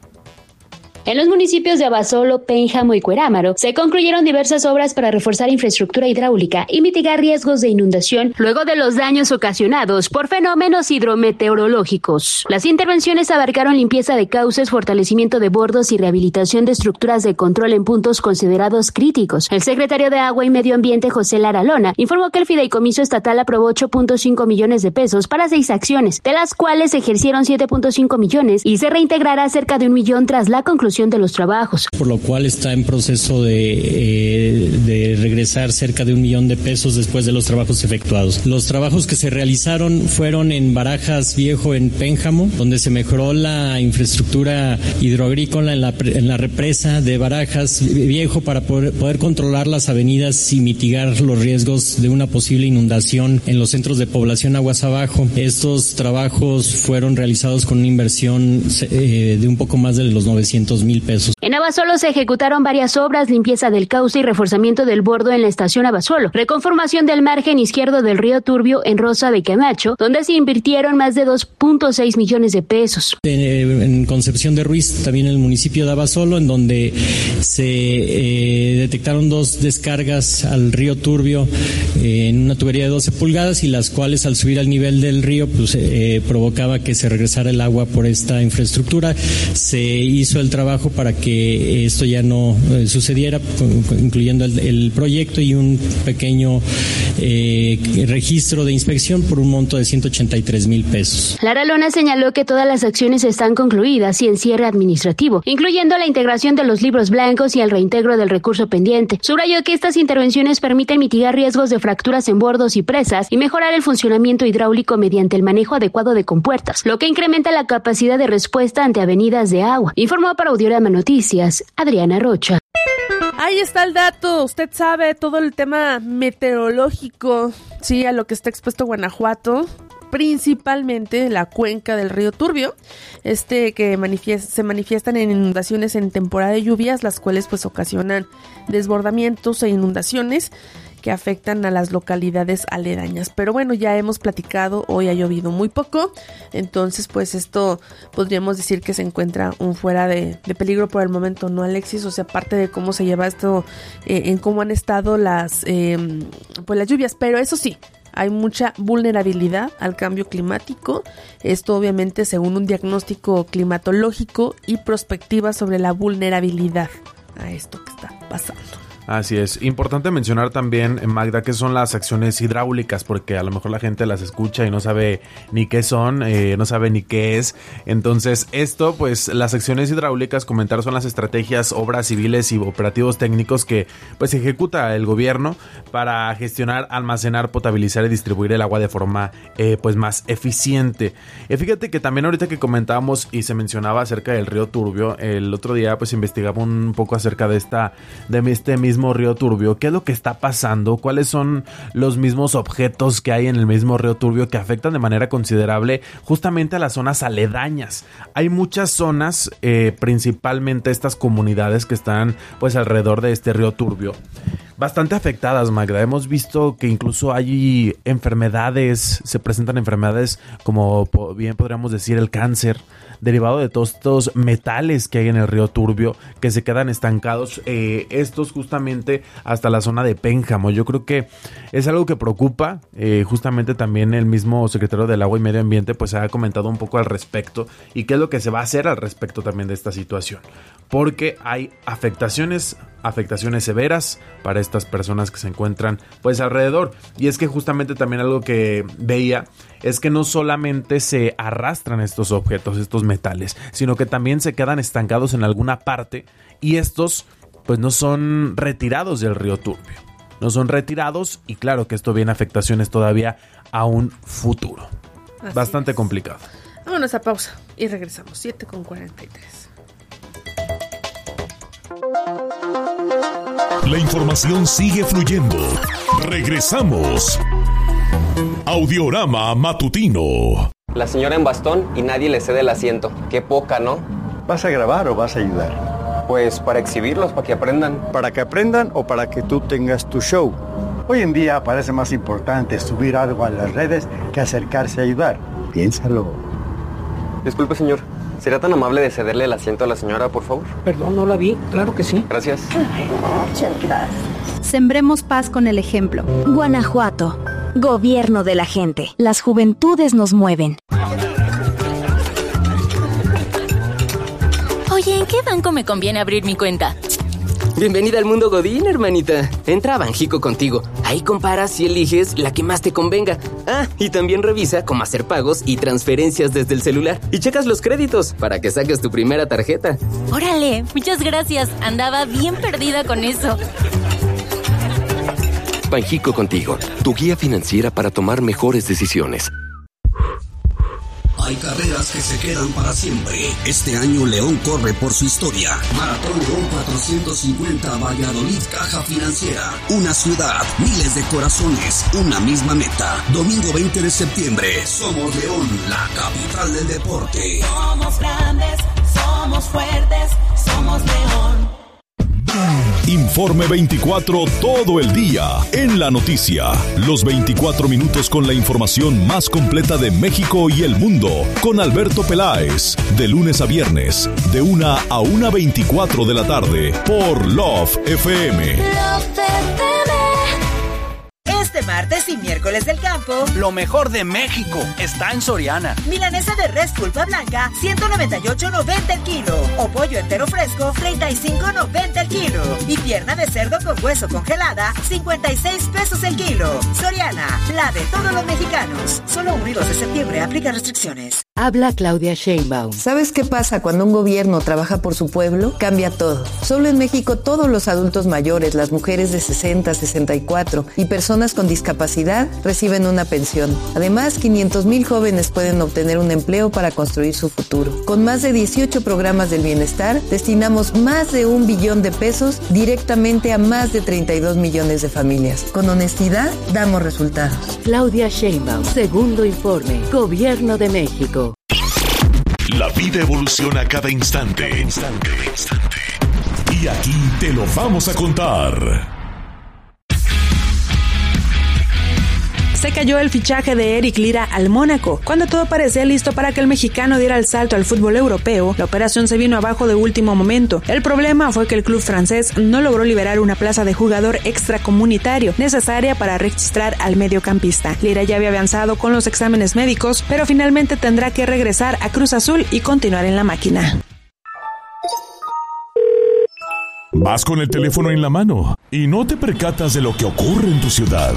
En los municipios de Abasolo, Pénjamo y Cuerámaro se concluyeron diversas obras para reforzar infraestructura hidráulica y mitigar riesgos de inundación luego de los daños ocasionados por fenómenos hidrometeorológicos. Las intervenciones abarcaron limpieza de cauces, fortalecimiento de bordos y rehabilitación de estructuras de control en puntos considerados críticos. El secretario de Agua y Medio Ambiente, José Lara Lona, informó que el fideicomiso estatal aprobó ocho punto cinco millones de pesos para seis acciones, de las cuales se ejercieron siete punto cinco millones y se reintegrará cerca de un millón tras la conclusión de los trabajos. Por lo cual está en proceso de, eh, de regresar cerca de un millón de pesos después de los trabajos efectuados. Los trabajos que se realizaron fueron en Barajas Viejo, en Pénjamo, donde se mejoró la infraestructura hidroagrícola en la, en la represa de Barajas Viejo para poder, poder controlar las avenidas y mitigar los riesgos de una posible inundación en los centros de población aguas abajo. Estos trabajos fueron realizados con una inversión eh, de un poco más de los novecientos mil pesos. En Abasolo se ejecutaron varias obras: limpieza del cauce y reforzamiento del bordo en la estación Abasolo, reconformación del margen izquierdo del río Turbio en Rosa de Camacho, donde se invirtieron más de dos punto seis millones de pesos. En, en Concepción de Ruiz, también en el municipio de Abasolo, en donde se eh, detectaron dos descargas al río Turbio eh, en una tubería de doce pulgadas, y las cuales al subir al nivel del río pues eh, provocaba que se regresara el agua por esta infraestructura. Se hizo el trabajo para que esto ya no eh, sucediera, incluyendo el, el proyecto y un pequeño eh, registro de inspección por un monto de ciento ochenta y tres mil pesos. Lara Lona señaló que todas las acciones están concluidas y en cierre administrativo, incluyendo la integración de los libros blancos y el reintegro del recurso pendiente. Subrayó que estas intervenciones permiten mitigar riesgos de fracturas en bordos y presas y mejorar el funcionamiento hidráulico mediante el manejo adecuado de compuertas, lo que incrementa la capacidad de respuesta ante avenidas de agua. Informó para Audiorama Noticias, Adriana Rocha. Ahí está el dato. Usted sabe todo el tema meteorológico, sí, a lo que está expuesto Guanajuato, principalmente la cuenca del río Turbio, este que manifiest- se manifiestan en inundaciones en temporada de lluvias, las cuales pues ocasionan desbordamientos e inundaciones que afectan a las localidades aledañas. Pero bueno, ya hemos platicado, hoy ha llovido muy poco, entonces pues esto podríamos decir que se encuentra un fuera de, de peligro por el momento, ¿no, Alexis? O sea, aparte de cómo se lleva esto, eh, en cómo han estado las, eh, pues las lluvias, pero eso sí, hay mucha vulnerabilidad al cambio climático. Esto obviamente según un diagnóstico climatológico y prospectiva sobre la vulnerabilidad a esto que está pasando. Así es. Importante mencionar también, Magda, que son las acciones hidráulicas, porque a lo mejor la gente las escucha y no sabe ni qué son, eh, no sabe ni qué es. Entonces, esto, pues, las acciones hidráulicas, comentar, son las estrategias, obras civiles y operativos técnicos que, pues, ejecuta el gobierno para gestionar, almacenar, potabilizar y distribuir el agua de forma, eh, pues, más eficiente. Eh, fíjate que también ahorita que comentábamos y se mencionaba acerca del río Turbio, el otro día, pues, investigaba un poco acerca de esta, de este mismo río Turbio, qué es lo que está pasando, cuáles son los mismos objetos que hay en el mismo río Turbio que afectan de manera considerable justamente a las zonas aledañas. Hay muchas zonas, eh, principalmente estas comunidades que están pues alrededor de este río Turbio, bastante afectadas, Magda. Hemos visto que incluso hay enfermedades, se presentan enfermedades como bien podríamos decir el cáncer, derivado de todos estos metales que hay en el río Turbio que se quedan estancados, eh, estos justamente hasta la zona de Pénjamo. Yo creo que es algo que preocupa, eh, justamente también el mismo secretario del Agua y Medio Ambiente pues ha comentado un poco al respecto y qué es lo que se va a hacer al respecto también de esta situación, porque hay afectaciones afectaciones severas para estas personas que se encuentran pues alrededor. Y es que justamente también algo que veía es que no solamente se arrastran estos objetos, estos metales, sino que también se quedan estancados en alguna parte y estos pues no son retirados del río Turbio. No son retirados y claro que esto viene a afectaciones todavía a un futuro. Así Bastante es. complicado. Vámonos a pausa y regresamos. siete con cuarenta y tres. La información sigue fluyendo. Regresamos. Audiorama Matutino. La señora en bastón y nadie le cede el asiento. Qué poca, ¿no? ¿Vas a grabar o vas a ayudar? Pues para exhibirlos, para que aprendan. ¿Para que aprendan o para que tú tengas tu show? Hoy en día parece más importante subir algo a las redes que acercarse a ayudar. Piénsalo. Disculpe, señor. ¿Sería tan amable de cederle el asiento a la señora, por favor? Perdón, no la vi. Claro que sí. Gracias. Muchas gracias. Sembremos paz con el ejemplo. Guanajuato. Gobierno de la gente. Las juventudes nos mueven. Oye, ¿en qué banco me conviene abrir mi cuenta? Bienvenida al mundo Godín, hermanita. Entra a Banjico contigo. Ahí comparas y eliges la que más te convenga. Ah, y también revisa cómo hacer pagos y transferencias desde el celular. Y checas los créditos para que saques tu primera tarjeta. Órale, muchas gracias. Andaba bien perdida con eso. Banjico contigo, tu guía financiera para tomar mejores decisiones. Hay carreras que se quedan para siempre. Este año León corre por su historia. Maratón León cuatrocientos cincuenta Valladolid Caja Financiera. Una ciudad, miles de corazones, una misma meta. Domingo veinte de septiembre. Somos León, la capital del deporte. Somos grandes, somos fuertes, somos León. Informe veinticuatro todo el día en la noticia. Los veinticuatro minutos con la información más completa de México y el mundo. Con Alberto Peláez. De lunes a viernes, de una a una veinticuatro de la tarde. Por Love F M. Love F M. Este martes y miércoles del campo, lo mejor de México está en Soriana. Milanesa de res pulpa blanca, ciento noventa y ocho noventa el kilo. O pollo entero fresco, treinta y cinco noventa el kilo. Y pierna de cerdo con hueso congelada, cincuenta y seis pesos el kilo. Soriana, la de todos los mexicanos. Solo uno y dos de septiembre, aplica restricciones. Habla Claudia Sheinbaum. ¿Sabes qué pasa cuando un gobierno trabaja por su pueblo? Cambia todo. Solo en México todos los adultos mayores, las mujeres de sesenta, sesenta y cuatro y personas con discapacidad reciben una pensión. Además, quinientos mil jóvenes pueden obtener un empleo para construir su futuro. Con más de dieciocho programas del bienestar, destinamos más de un billón de pesos directamente a más de treinta y dos millones de familias. Con honestidad, damos resultados. Claudia Sheinbaum, segundo informe, Gobierno de México. La vida evoluciona cada instante. Instante, instante. Y aquí te lo vamos a contar. Se cayó el fichaje de Eric Lira al Mónaco. Cuando todo parecía listo para que el mexicano diera el salto al fútbol europeo, la operación se vino abajo de último momento. El problema fue que el club francés no logró liberar una plaza de jugador extracomunitario necesaria para registrar al mediocampista. Lira ya había avanzado con los exámenes médicos, pero finalmente tendrá que regresar a Cruz Azul y continuar en la máquina. Vas con el teléfono en la mano y no te percatas de lo que ocurre en tu ciudad.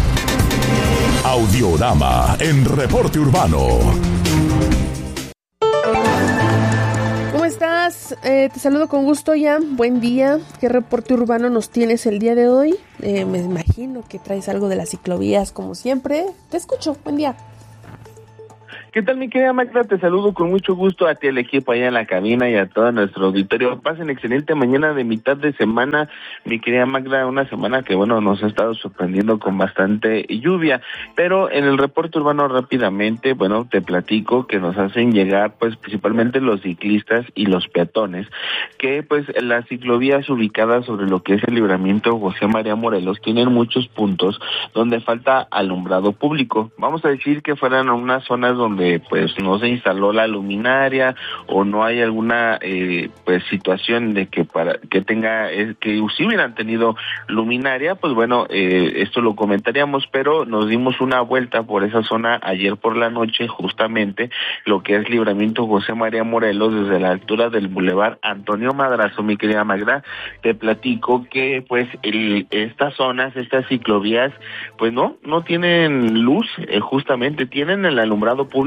Audiorama en Reporte Urbano. ¿Cómo estás? Eh, te saludo con gusto, Jan. Buen día. ¿Qué reporte urbano nos tienes el día de hoy? Eh, me imagino que traes algo de las ciclovías, como siempre. Te escucho. Buen día. ¿Qué tal, mi querida Magda? Te saludo con mucho gusto a ti, al equipo allá en la cabina y a todo nuestro auditorio. Pasen excelente mañana de mitad de semana, mi querida Magda, una semana que, bueno, nos ha estado sorprendiendo con bastante lluvia, pero en el reporte urbano rápidamente, bueno, te platico que nos hacen llegar, pues, principalmente los ciclistas y los peatones, que, pues, las ciclovías ubicadas sobre lo que es el libramiento José María Morelos tienen muchos puntos donde falta alumbrado público. Vamos a decir que fueran unas zonas donde pues no se instaló la luminaria o no hay alguna eh, pues situación de que para que tenga eh, que si hubieran tenido luminaria, pues bueno, eh, esto lo comentaríamos, pero nos dimos una vuelta por esa zona ayer por la noche, justamente lo que es libramiento José María Morelos desde la altura del bulevar Antonio Madrazo. Mi querida Magda, te platico que pues el, estas zonas, estas ciclovías, pues no, no tienen luz, eh, justamente tienen el alumbrado público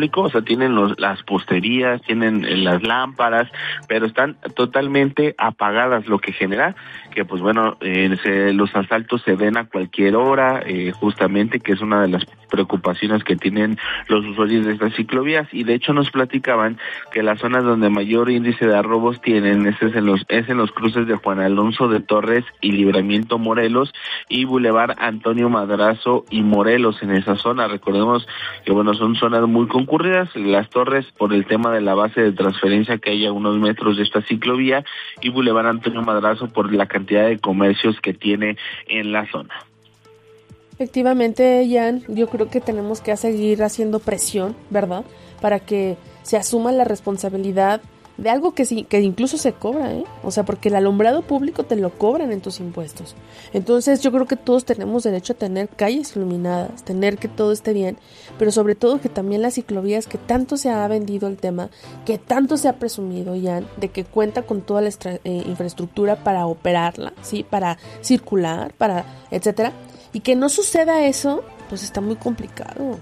público, o sea, tienen los, las posterías, tienen eh, las lámparas, pero están totalmente apagadas, lo que genera que, pues bueno, eh, se, los asaltos se den a cualquier hora, eh, justamente, que es una de las preocupaciones que tienen los usuarios de estas ciclovías, y de hecho nos platicaban que las zonas donde mayor índice de robos tienen es en los, es en los cruces de Juan Alonso de Torres y Libramiento Morelos, y Boulevard Antonio Madrazo y Morelos. En esa zona, recordemos que bueno, son zonas muy concurridas, Las Torres por el tema de la base de transferencia que hay a unos metros de esta ciclovía, y Boulevard Antonio Madrazo por la cantidad de comercios que tiene en la zona. Efectivamente, Jan, yo creo que tenemos que seguir haciendo presión, ¿verdad? Para que se asuma la responsabilidad de algo que sí, que incluso se cobra, ¿eh? O sea, porque el alumbrado público te lo cobran en tus impuestos. Entonces yo creo que todos tenemos derecho a tener calles iluminadas, tener que todo esté bien, pero sobre todo que también las ciclovías, que tanto se ha vendido el tema, que tanto se ha presumido, Jan, de que cuenta con toda la extra, eh, infraestructura para operarla, ¿sí? Para circular, para etcétera, y que no suceda eso, pues está muy complicado.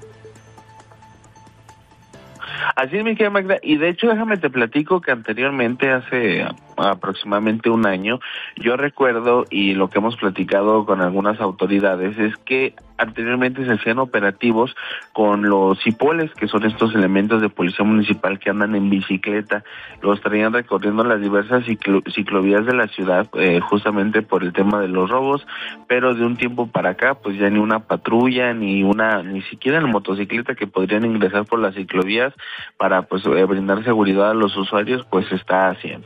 Así es, mi querida Magda, y de hecho déjame te platico que anteriormente, hace aproximadamente un año, yo recuerdo, y lo que hemos platicado con algunas autoridades, es que anteriormente se hacían operativos con los cipoles, que son estos elementos de policía municipal que andan en bicicleta, los traían recorriendo las diversas ciclo, ciclovías de la ciudad, eh, justamente por el tema de los robos, pero de un tiempo para acá, pues ya ni una patrulla, ni una, ni siquiera en motocicleta que podrían ingresar por las ciclovías para pues eh, brindar seguridad a los usuarios, pues se está haciendo.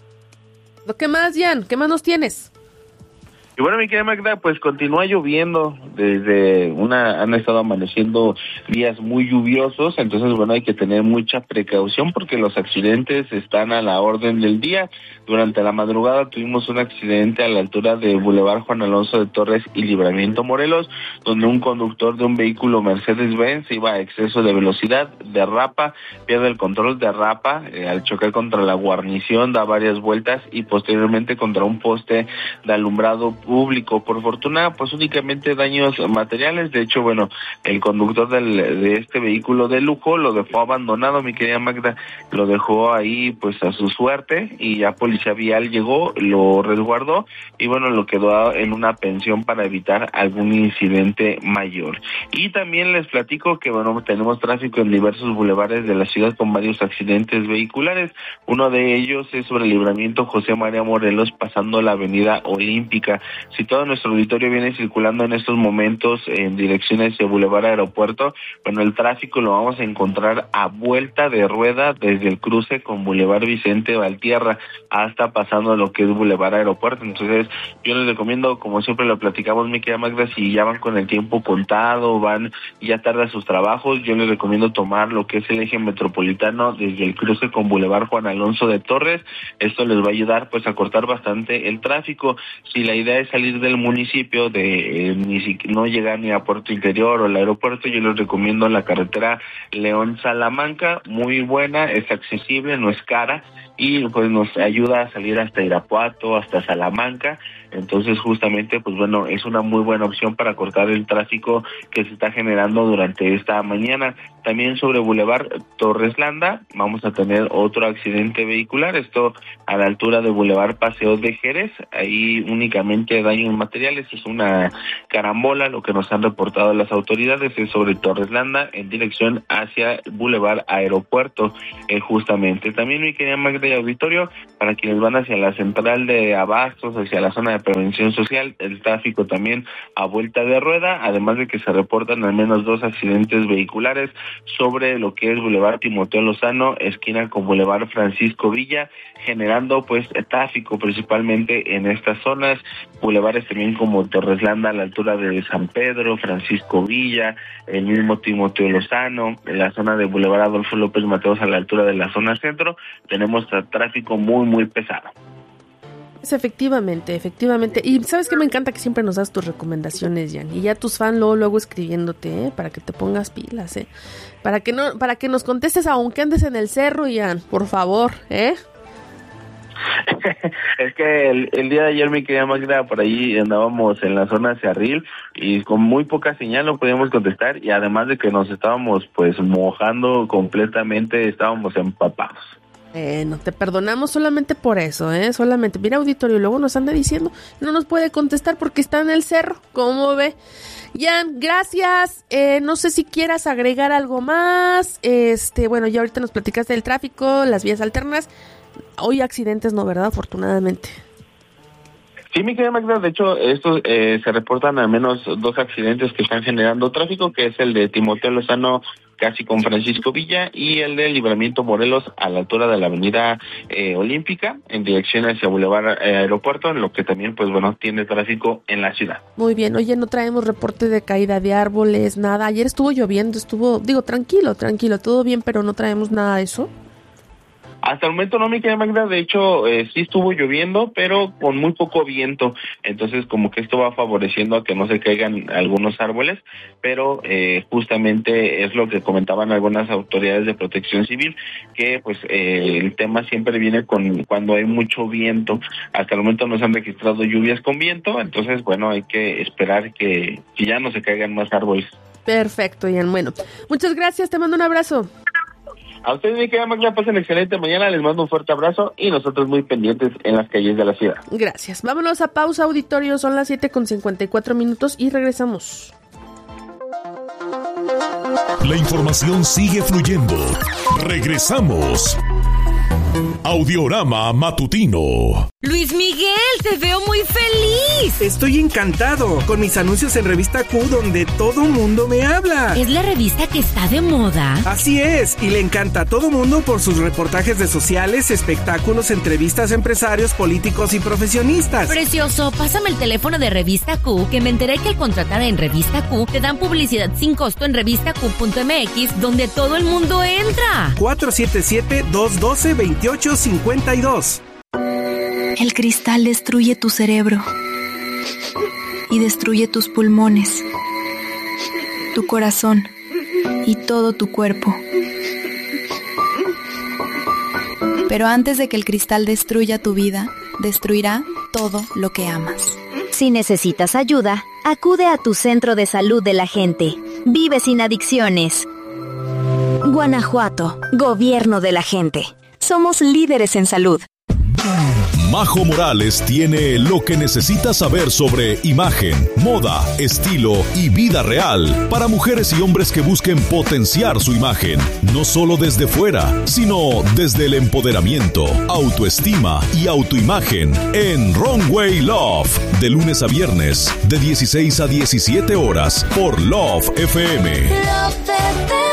¿Qué más, Jan? ¿Qué más nos tienes? Y bueno, mi querida Magda, pues continúa lloviendo desde una, han estado amaneciendo días muy lluviosos, entonces bueno, hay que tener mucha precaución porque los accidentes están a la orden del día. Durante la madrugada tuvimos un accidente a la altura de Boulevard Juan Alonso de Torres y Libramiento Morelos, donde un conductor de un vehículo Mercedes-Benz iba a exceso de velocidad, derrapa, pierde el control, derrapa, eh, al chocar contra la guarnición, da varias vueltas y posteriormente contra un poste de alumbrado público. Por fortuna, pues únicamente daños materiales. De hecho, bueno, el conductor del, de este vehículo de lujo lo dejó abandonado, mi querida Magda, lo dejó ahí pues a su suerte, y ya policía vial llegó, lo resguardó y bueno, lo quedó en una pensión para evitar algún incidente mayor. Y también les platico que bueno, tenemos tráfico en diversos bulevares de la ciudad con varios accidentes vehiculares. Uno de ellos es sobre el Libramiento José María Morelos, pasando la avenida Olímpica. Si todo nuestro auditorio viene circulando en estos momentos en direcciones de Boulevard Aeropuerto, bueno, el tráfico lo vamos a encontrar a vuelta de rueda desde el cruce con Boulevard Vicente Valtierra hasta pasando lo que es Boulevard Aeropuerto. Entonces yo les recomiendo, como siempre lo platicamos, mi querida Magda, si ya van con el tiempo contado, van ya tarde a sus trabajos, yo les recomiendo tomar lo que es el eje metropolitano desde el cruce con Boulevard Juan Alonso de Torres. Esto les va a ayudar pues a cortar bastante el tráfico. Si la idea es salir del municipio, de eh, ni si, no llegar ni a Puerto Interior o al aeropuerto, yo les recomiendo la carretera León-Salamanca, muy buena, es accesible, no es cara, y pues nos ayuda a salir hasta Irapuato, hasta Salamanca. Entonces justamente pues bueno, es una muy buena opción para cortar el tráfico que se está generando durante esta mañana. También sobre Boulevard Torres Landa vamos a tener otro accidente vehicular, esto a la altura de Boulevard Paseo de Jerez, ahí únicamente daños materiales, es una carambola, lo que nos han reportado las autoridades es sobre Torres Landa en dirección hacia Boulevard Aeropuerto, eh, justamente. También mi querida Magda y auditorio, para quienes van hacia la central de Abastos, hacia la zona de prevención social, el tráfico también a vuelta de rueda, además de que se reportan al menos dos accidentes vehiculares sobre lo que es Boulevard Timoteo Lozano, esquina con Boulevard Francisco Villa, generando pues tráfico principalmente en estas zonas, bulevares también como Torres Landa a la altura de San Pedro, Francisco Villa, el mismo Timoteo Lozano, en la zona de Boulevard Adolfo López Mateos a la altura de la zona centro, tenemos tráfico muy muy pesado. Es efectivamente, efectivamente. Y ¿sabes qué? Me encanta que siempre nos das tus recomendaciones, Jan. Y ya tus fans luego, luego escribiéndote, ¿eh? Para que te pongas pilas, ¿eh? Para que no, para que nos contestes aunque andes en el cerro, Jan. Por favor, ¿eh? Es que el, el día de ayer, mi querida Magda, por ahí andábamos en la zona Cerril y con muy poca señal no podíamos contestar, y además de que nos estábamos pues mojando completamente, estábamos empapados. Eh, no te perdonamos solamente por eso, ¿eh? Solamente. Mira, auditorio, luego nos anda diciendo, no nos puede contestar porque está en el cerro. ¿Cómo ve? Jan, gracias. Eh, no sé si quieras agregar algo más. Este, bueno, ya ahorita nos platicaste del tráfico, las vías alternas. Hoy accidentes no, ¿verdad? Afortunadamente. Sí, mi querida Magda, de hecho, estos eh, se reportan al menos dos accidentes que están generando tráfico, que es el de Timoteo Lozano casi con Francisco Villa y el de Libramiento Morelos a la altura de la avenida eh, Olímpica en dirección hacia Boulevard eh, Aeropuerto, en lo que también, pues bueno, tiene tráfico en la ciudad. Muy bien, oye, no traemos reporte de caída de árboles, nada. Ayer estuvo lloviendo, estuvo, digo, tranquilo, tranquilo, todo bien, pero no traemos nada de eso. Hasta el momento no, mi querida Magda, de hecho eh, sí estuvo lloviendo, pero con muy poco viento, entonces como que esto va favoreciendo a que no se caigan algunos árboles, pero eh, justamente es lo que comentaban algunas autoridades de protección civil, que pues eh, el tema siempre viene con cuando hay mucho viento. Hasta el momento no se han registrado lluvias con viento, entonces bueno, hay que esperar que, que ya no se caigan más árboles. Perfecto, Ian, bueno, muchas gracias, te mando un abrazo. A ustedes, mi querida Magda, pasen excelente mañana, les mando un fuerte abrazo y nosotros muy pendientes en las calles de la ciudad. Gracias. Vámonos a pausa, auditorio, son las siete con cincuenta y cuatro minutos y regresamos. La información sigue fluyendo. Regresamos. Audiorama Matutino. Luis Miguel, te veo muy feliz. Estoy encantado con mis anuncios en Revista Q, donde todo mundo me habla. ¿Es la revista que está de moda? Así es, y le encanta a todo mundo por sus reportajes de sociales, espectáculos, entrevistas a empresarios, políticos y profesionistas. Precioso, pásame el teléfono de Revista Q, que me enteré que al contratar en Revista Q te dan publicidad sin costo en revista q punto m x, donde todo el mundo entra. cuatro siete siete, dos uno dos, dos ocho cinco dos. El cristal destruye tu cerebro y destruye tus pulmones, tu corazón y todo tu cuerpo. Pero antes de que el cristal destruya tu vida, destruirá todo lo que amas. Si necesitas ayuda, acude a tu centro de salud de la gente. Vive sin adicciones. Guanajuato, Gobierno de la gente. Somos líderes en salud. Majo Morales tiene lo que necesitas saber sobre imagen, moda, estilo y vida real para mujeres y hombres que busquen potenciar su imagen, no solo desde fuera, sino desde el empoderamiento, autoestima y autoimagen en Runway Love, de lunes a viernes, de dieciséis a diecisiete horas por Love F M. Love F M.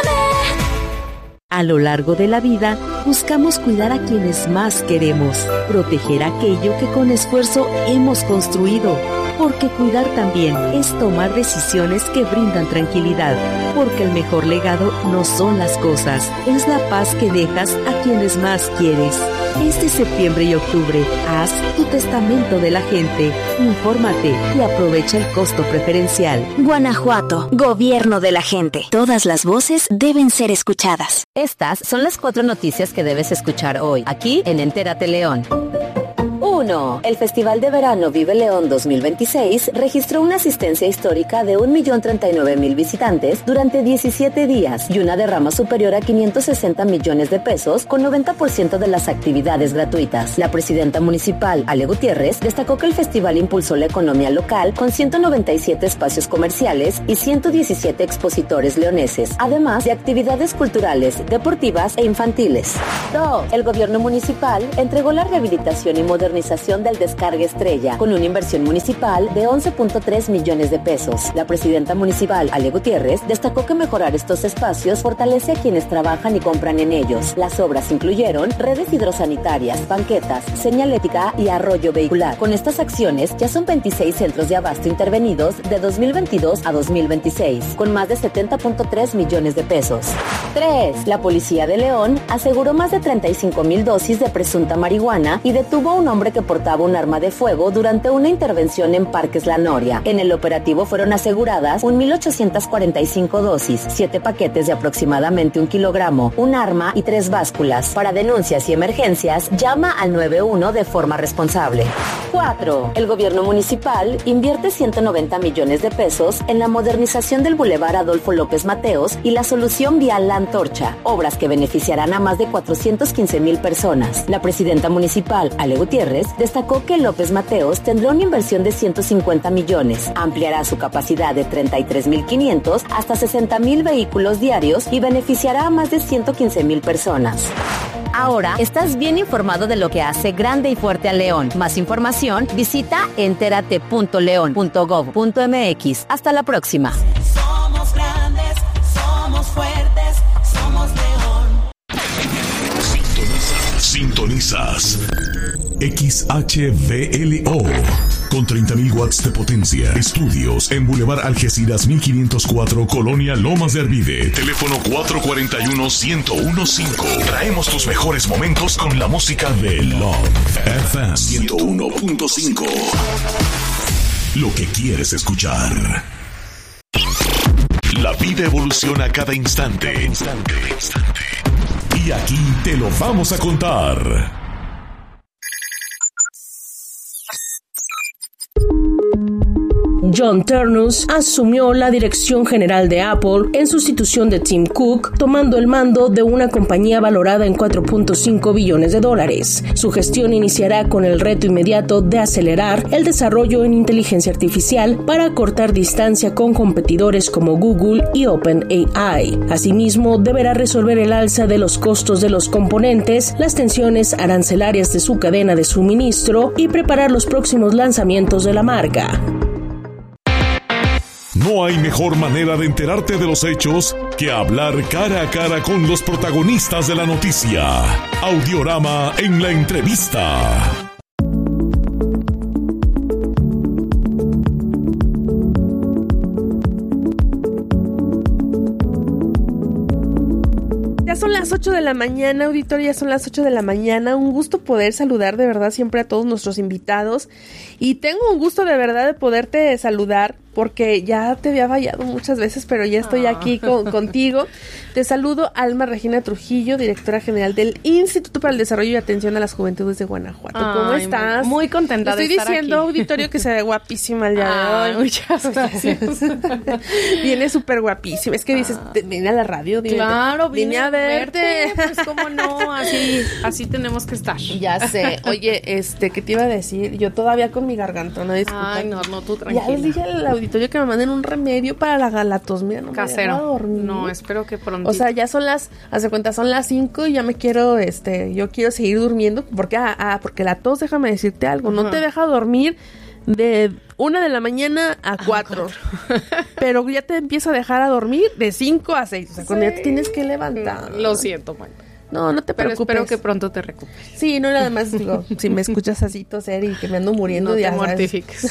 A lo largo de la vida, buscamos cuidar a quienes más queremos, proteger aquello que con esfuerzo hemos construido, porque cuidar también es tomar decisiones que brindan tranquilidad, porque el mejor legado no son las cosas, es la paz que dejas a quienes más quieres. Este septiembre y octubre, haz tu testamento de la gente, infórmate y aprovecha el costo preferencial. Guanajuato, Gobierno de la gente. Todas las voces deben ser escuchadas. Estas son las cuatro noticias que debes escuchar hoy, aquí en Entérate León. uno. El Festival de Verano Vive León dos mil veintiséis registró una asistencia histórica de un millón treinta y nueve mil visitantes durante diecisiete días y una derrama superior a quinientos sesenta millones de pesos con noventa por ciento de las actividades gratuitas. La presidenta municipal, Ale Gutiérrez, destacó que el festival impulsó la economía local con ciento noventa y siete espacios comerciales y ciento diecisiete expositores leoneses, además de actividades culturales, deportivas e infantiles. dos. El gobierno municipal entregó la rehabilitación y modernización del Descarga Estrella, con una inversión municipal de once punto tres millones de pesos. La presidenta municipal, Ale Gutiérrez, destacó que mejorar estos espacios fortalece a quienes trabajan y compran en ellos. Las obras incluyeron redes hidrosanitarias, banquetas, señalética y arroyo vehicular. Con estas acciones, ya son veintiséis centros de abasto intervenidos de dos mil veintidós a dos mil veintiséis, con más de setenta punto tres millones de pesos. tres. La Policía de León aseguró más de treinta y cinco mil dosis de presunta marihuana y detuvo a un hombre que que portaba un arma de fuego durante una intervención en Parques La Noria. En el operativo fueron aseguradas un mil ochocientas cuarenta y cinco dosis, siete paquetes de aproximadamente un kilogramo, un arma y tres básculas. Para denuncias y emergencias, llama al nueve uno de forma responsable. cuatro. El gobierno municipal invierte ciento noventa millones de pesos en la modernización del Boulevard Adolfo López Mateos y la solución vial La Antorcha, obras que beneficiarán a más de cuatrocientos quince mil personas. La presidenta municipal, Ale Gutiérrez, destacó que López Mateos tendrá una inversión de ciento cincuenta millones, ampliará su capacidad de treinta y tres mil quinientos hasta sesenta mil vehículos diarios y beneficiará a más de ciento quince mil personas. Ahora estás bien informado de lo que hace grande y fuerte a León. Más información, visita entérate punto león punto gov punto mx. Hasta la próxima. Somos grandes, somos fuertes, somos León. Sintonizas. Sintonizas. X H V L O con treinta mil watts de potencia. Estudios en Boulevard Algeciras mil quinientos cuatro, Colonia Lomas de Arvide. Teléfono cuatro cuatro uno, uno cero uno cinco. Traemos tus mejores momentos con la música de Love F M ciento uno punto cinco. Lo que quieres escuchar. La vida evoluciona a cada instante. Y aquí te lo vamos a contar. John Ternus asumió la dirección general de Apple en sustitución de Tim Cook, tomando el mando de una compañía valorada en cuatro punto cinco billones de dólares. Su gestión iniciará con el reto inmediato de acelerar el desarrollo en inteligencia artificial para cortar distancia con competidores como Google y OpenAI. Asimismo, deberá resolver el alza de los costos de los componentes, las tensiones arancelarias de su cadena de suministro y preparar los próximos lanzamientos de la marca. No hay mejor manera de enterarte de los hechos que hablar cara a cara con los protagonistas de la noticia. Audiorama en la entrevista. Ya son las ocho de la mañana, auditorio, ya son las ocho de la mañana. Un gusto poder saludar de verdad siempre a todos nuestros invitados. Y tengo un gusto de verdad de poderte saludar porque ya te había fallado muchas veces, pero ya estoy ah. aquí con, contigo. Te saludo, Alma Regina Trujillo, directora general del Instituto para el Desarrollo y Atención a las Juventudes de Guanajuato. Ay, ¿cómo estás? Muy, muy contenta estoy de estar diciendo, aquí. auditorio, que se ve guapísima el día ah, de hoy. Muchas gracias. Viene súper guapísima. Es que dices, ah. viene a la radio. Viene, claro, vine, vine a verte. verte. Pues cómo no, así, así tenemos que estar. Ya sé. Oye, este, ¿qué te iba a decir? Yo todavía con mi gargantona, disculpa. Ay, no, no, tú tranquila. Ya les dije al auditorio que me manden un remedio para la galatos. Mira, no casero. me deja dormir. No, espero que pronto. O sea, ya son las, hace cuenta, son las cinco y ya me quiero, este, yo quiero seguir durmiendo porque, ah, ah porque la tos, déjame decirte algo, uh-huh. no te deja dormir de una de la mañana a cuatro, ah, pero ya te empieza a dejar a dormir de cinco a seis, o sea, sí. cuando ya te tienes que levantar. Lo siento, man. No, no te Pero preocupes. espero que pronto te recuperes. Sí, no, nada más digo, si me escuchas así toser y que me ando muriendo, no ya te mortifiques.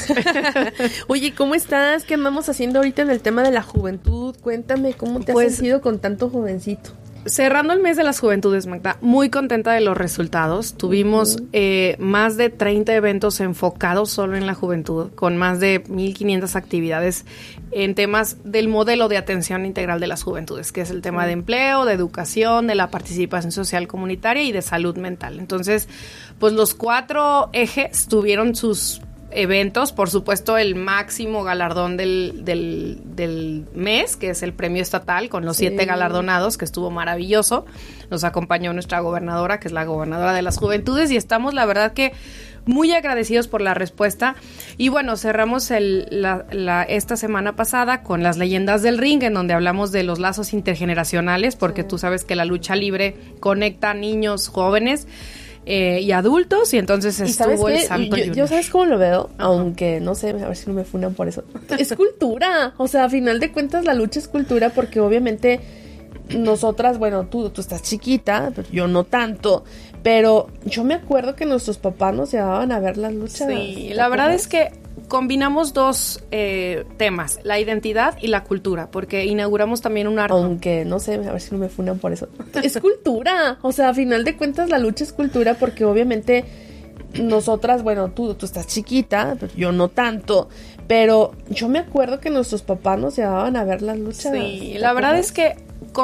Oye, ¿cómo estás? ¿Qué andamos haciendo ahorita en el tema de la juventud? Cuéntame, ¿cómo te pues, has sentido con tanto jovencito? Cerrando el mes de las juventudes, Magda, muy contenta de los resultados. Tuvimos uh-huh. eh, más de treinta eventos enfocados solo en la juventud, con más de mil quinientas actividades en temas del modelo de atención integral de las juventudes, que es el tema uh-huh. de empleo, de educación, de la participación social comunitaria y de salud mental. Entonces, pues los cuatro ejes tuvieron sus eventos, por supuesto el máximo galardón del, del, del mes, que es el premio estatal con los sí. siete galardonados, que estuvo maravilloso. Nos acompañó nuestra gobernadora, que es la gobernadora de las juventudes, y estamos la verdad que muy agradecidos por la respuesta. Y bueno, cerramos el, la, la, esta semana pasada con las leyendas del ring, en donde hablamos de los lazos intergeneracionales, porque sí. tú sabes que la lucha libre conecta a niños, jóvenes Eh, y adultos, y entonces estuvo el Santo yo, yo sabes cómo lo veo, uh-huh. aunque no sé, a ver si no me funan por eso. Es cultura, o sea, a final de cuentas la lucha es cultura, porque obviamente nosotras, bueno, tú, tú estás chiquita, pero yo no tanto, pero yo me acuerdo que nuestros papás nos llevaban a ver las luchas. Sí, la verdad es que combinamos dos eh, temas, la identidad y la cultura, porque inauguramos también un arte. Aunque, no sé, a ver si no me funan por eso. Es cultura, o sea, a final de cuentas la lucha es cultura, porque obviamente nosotras, bueno, tú, tú estás chiquita, yo no tanto, pero yo me acuerdo que nuestros papás nos llevaban a ver las luchas. Sí, la verdad es que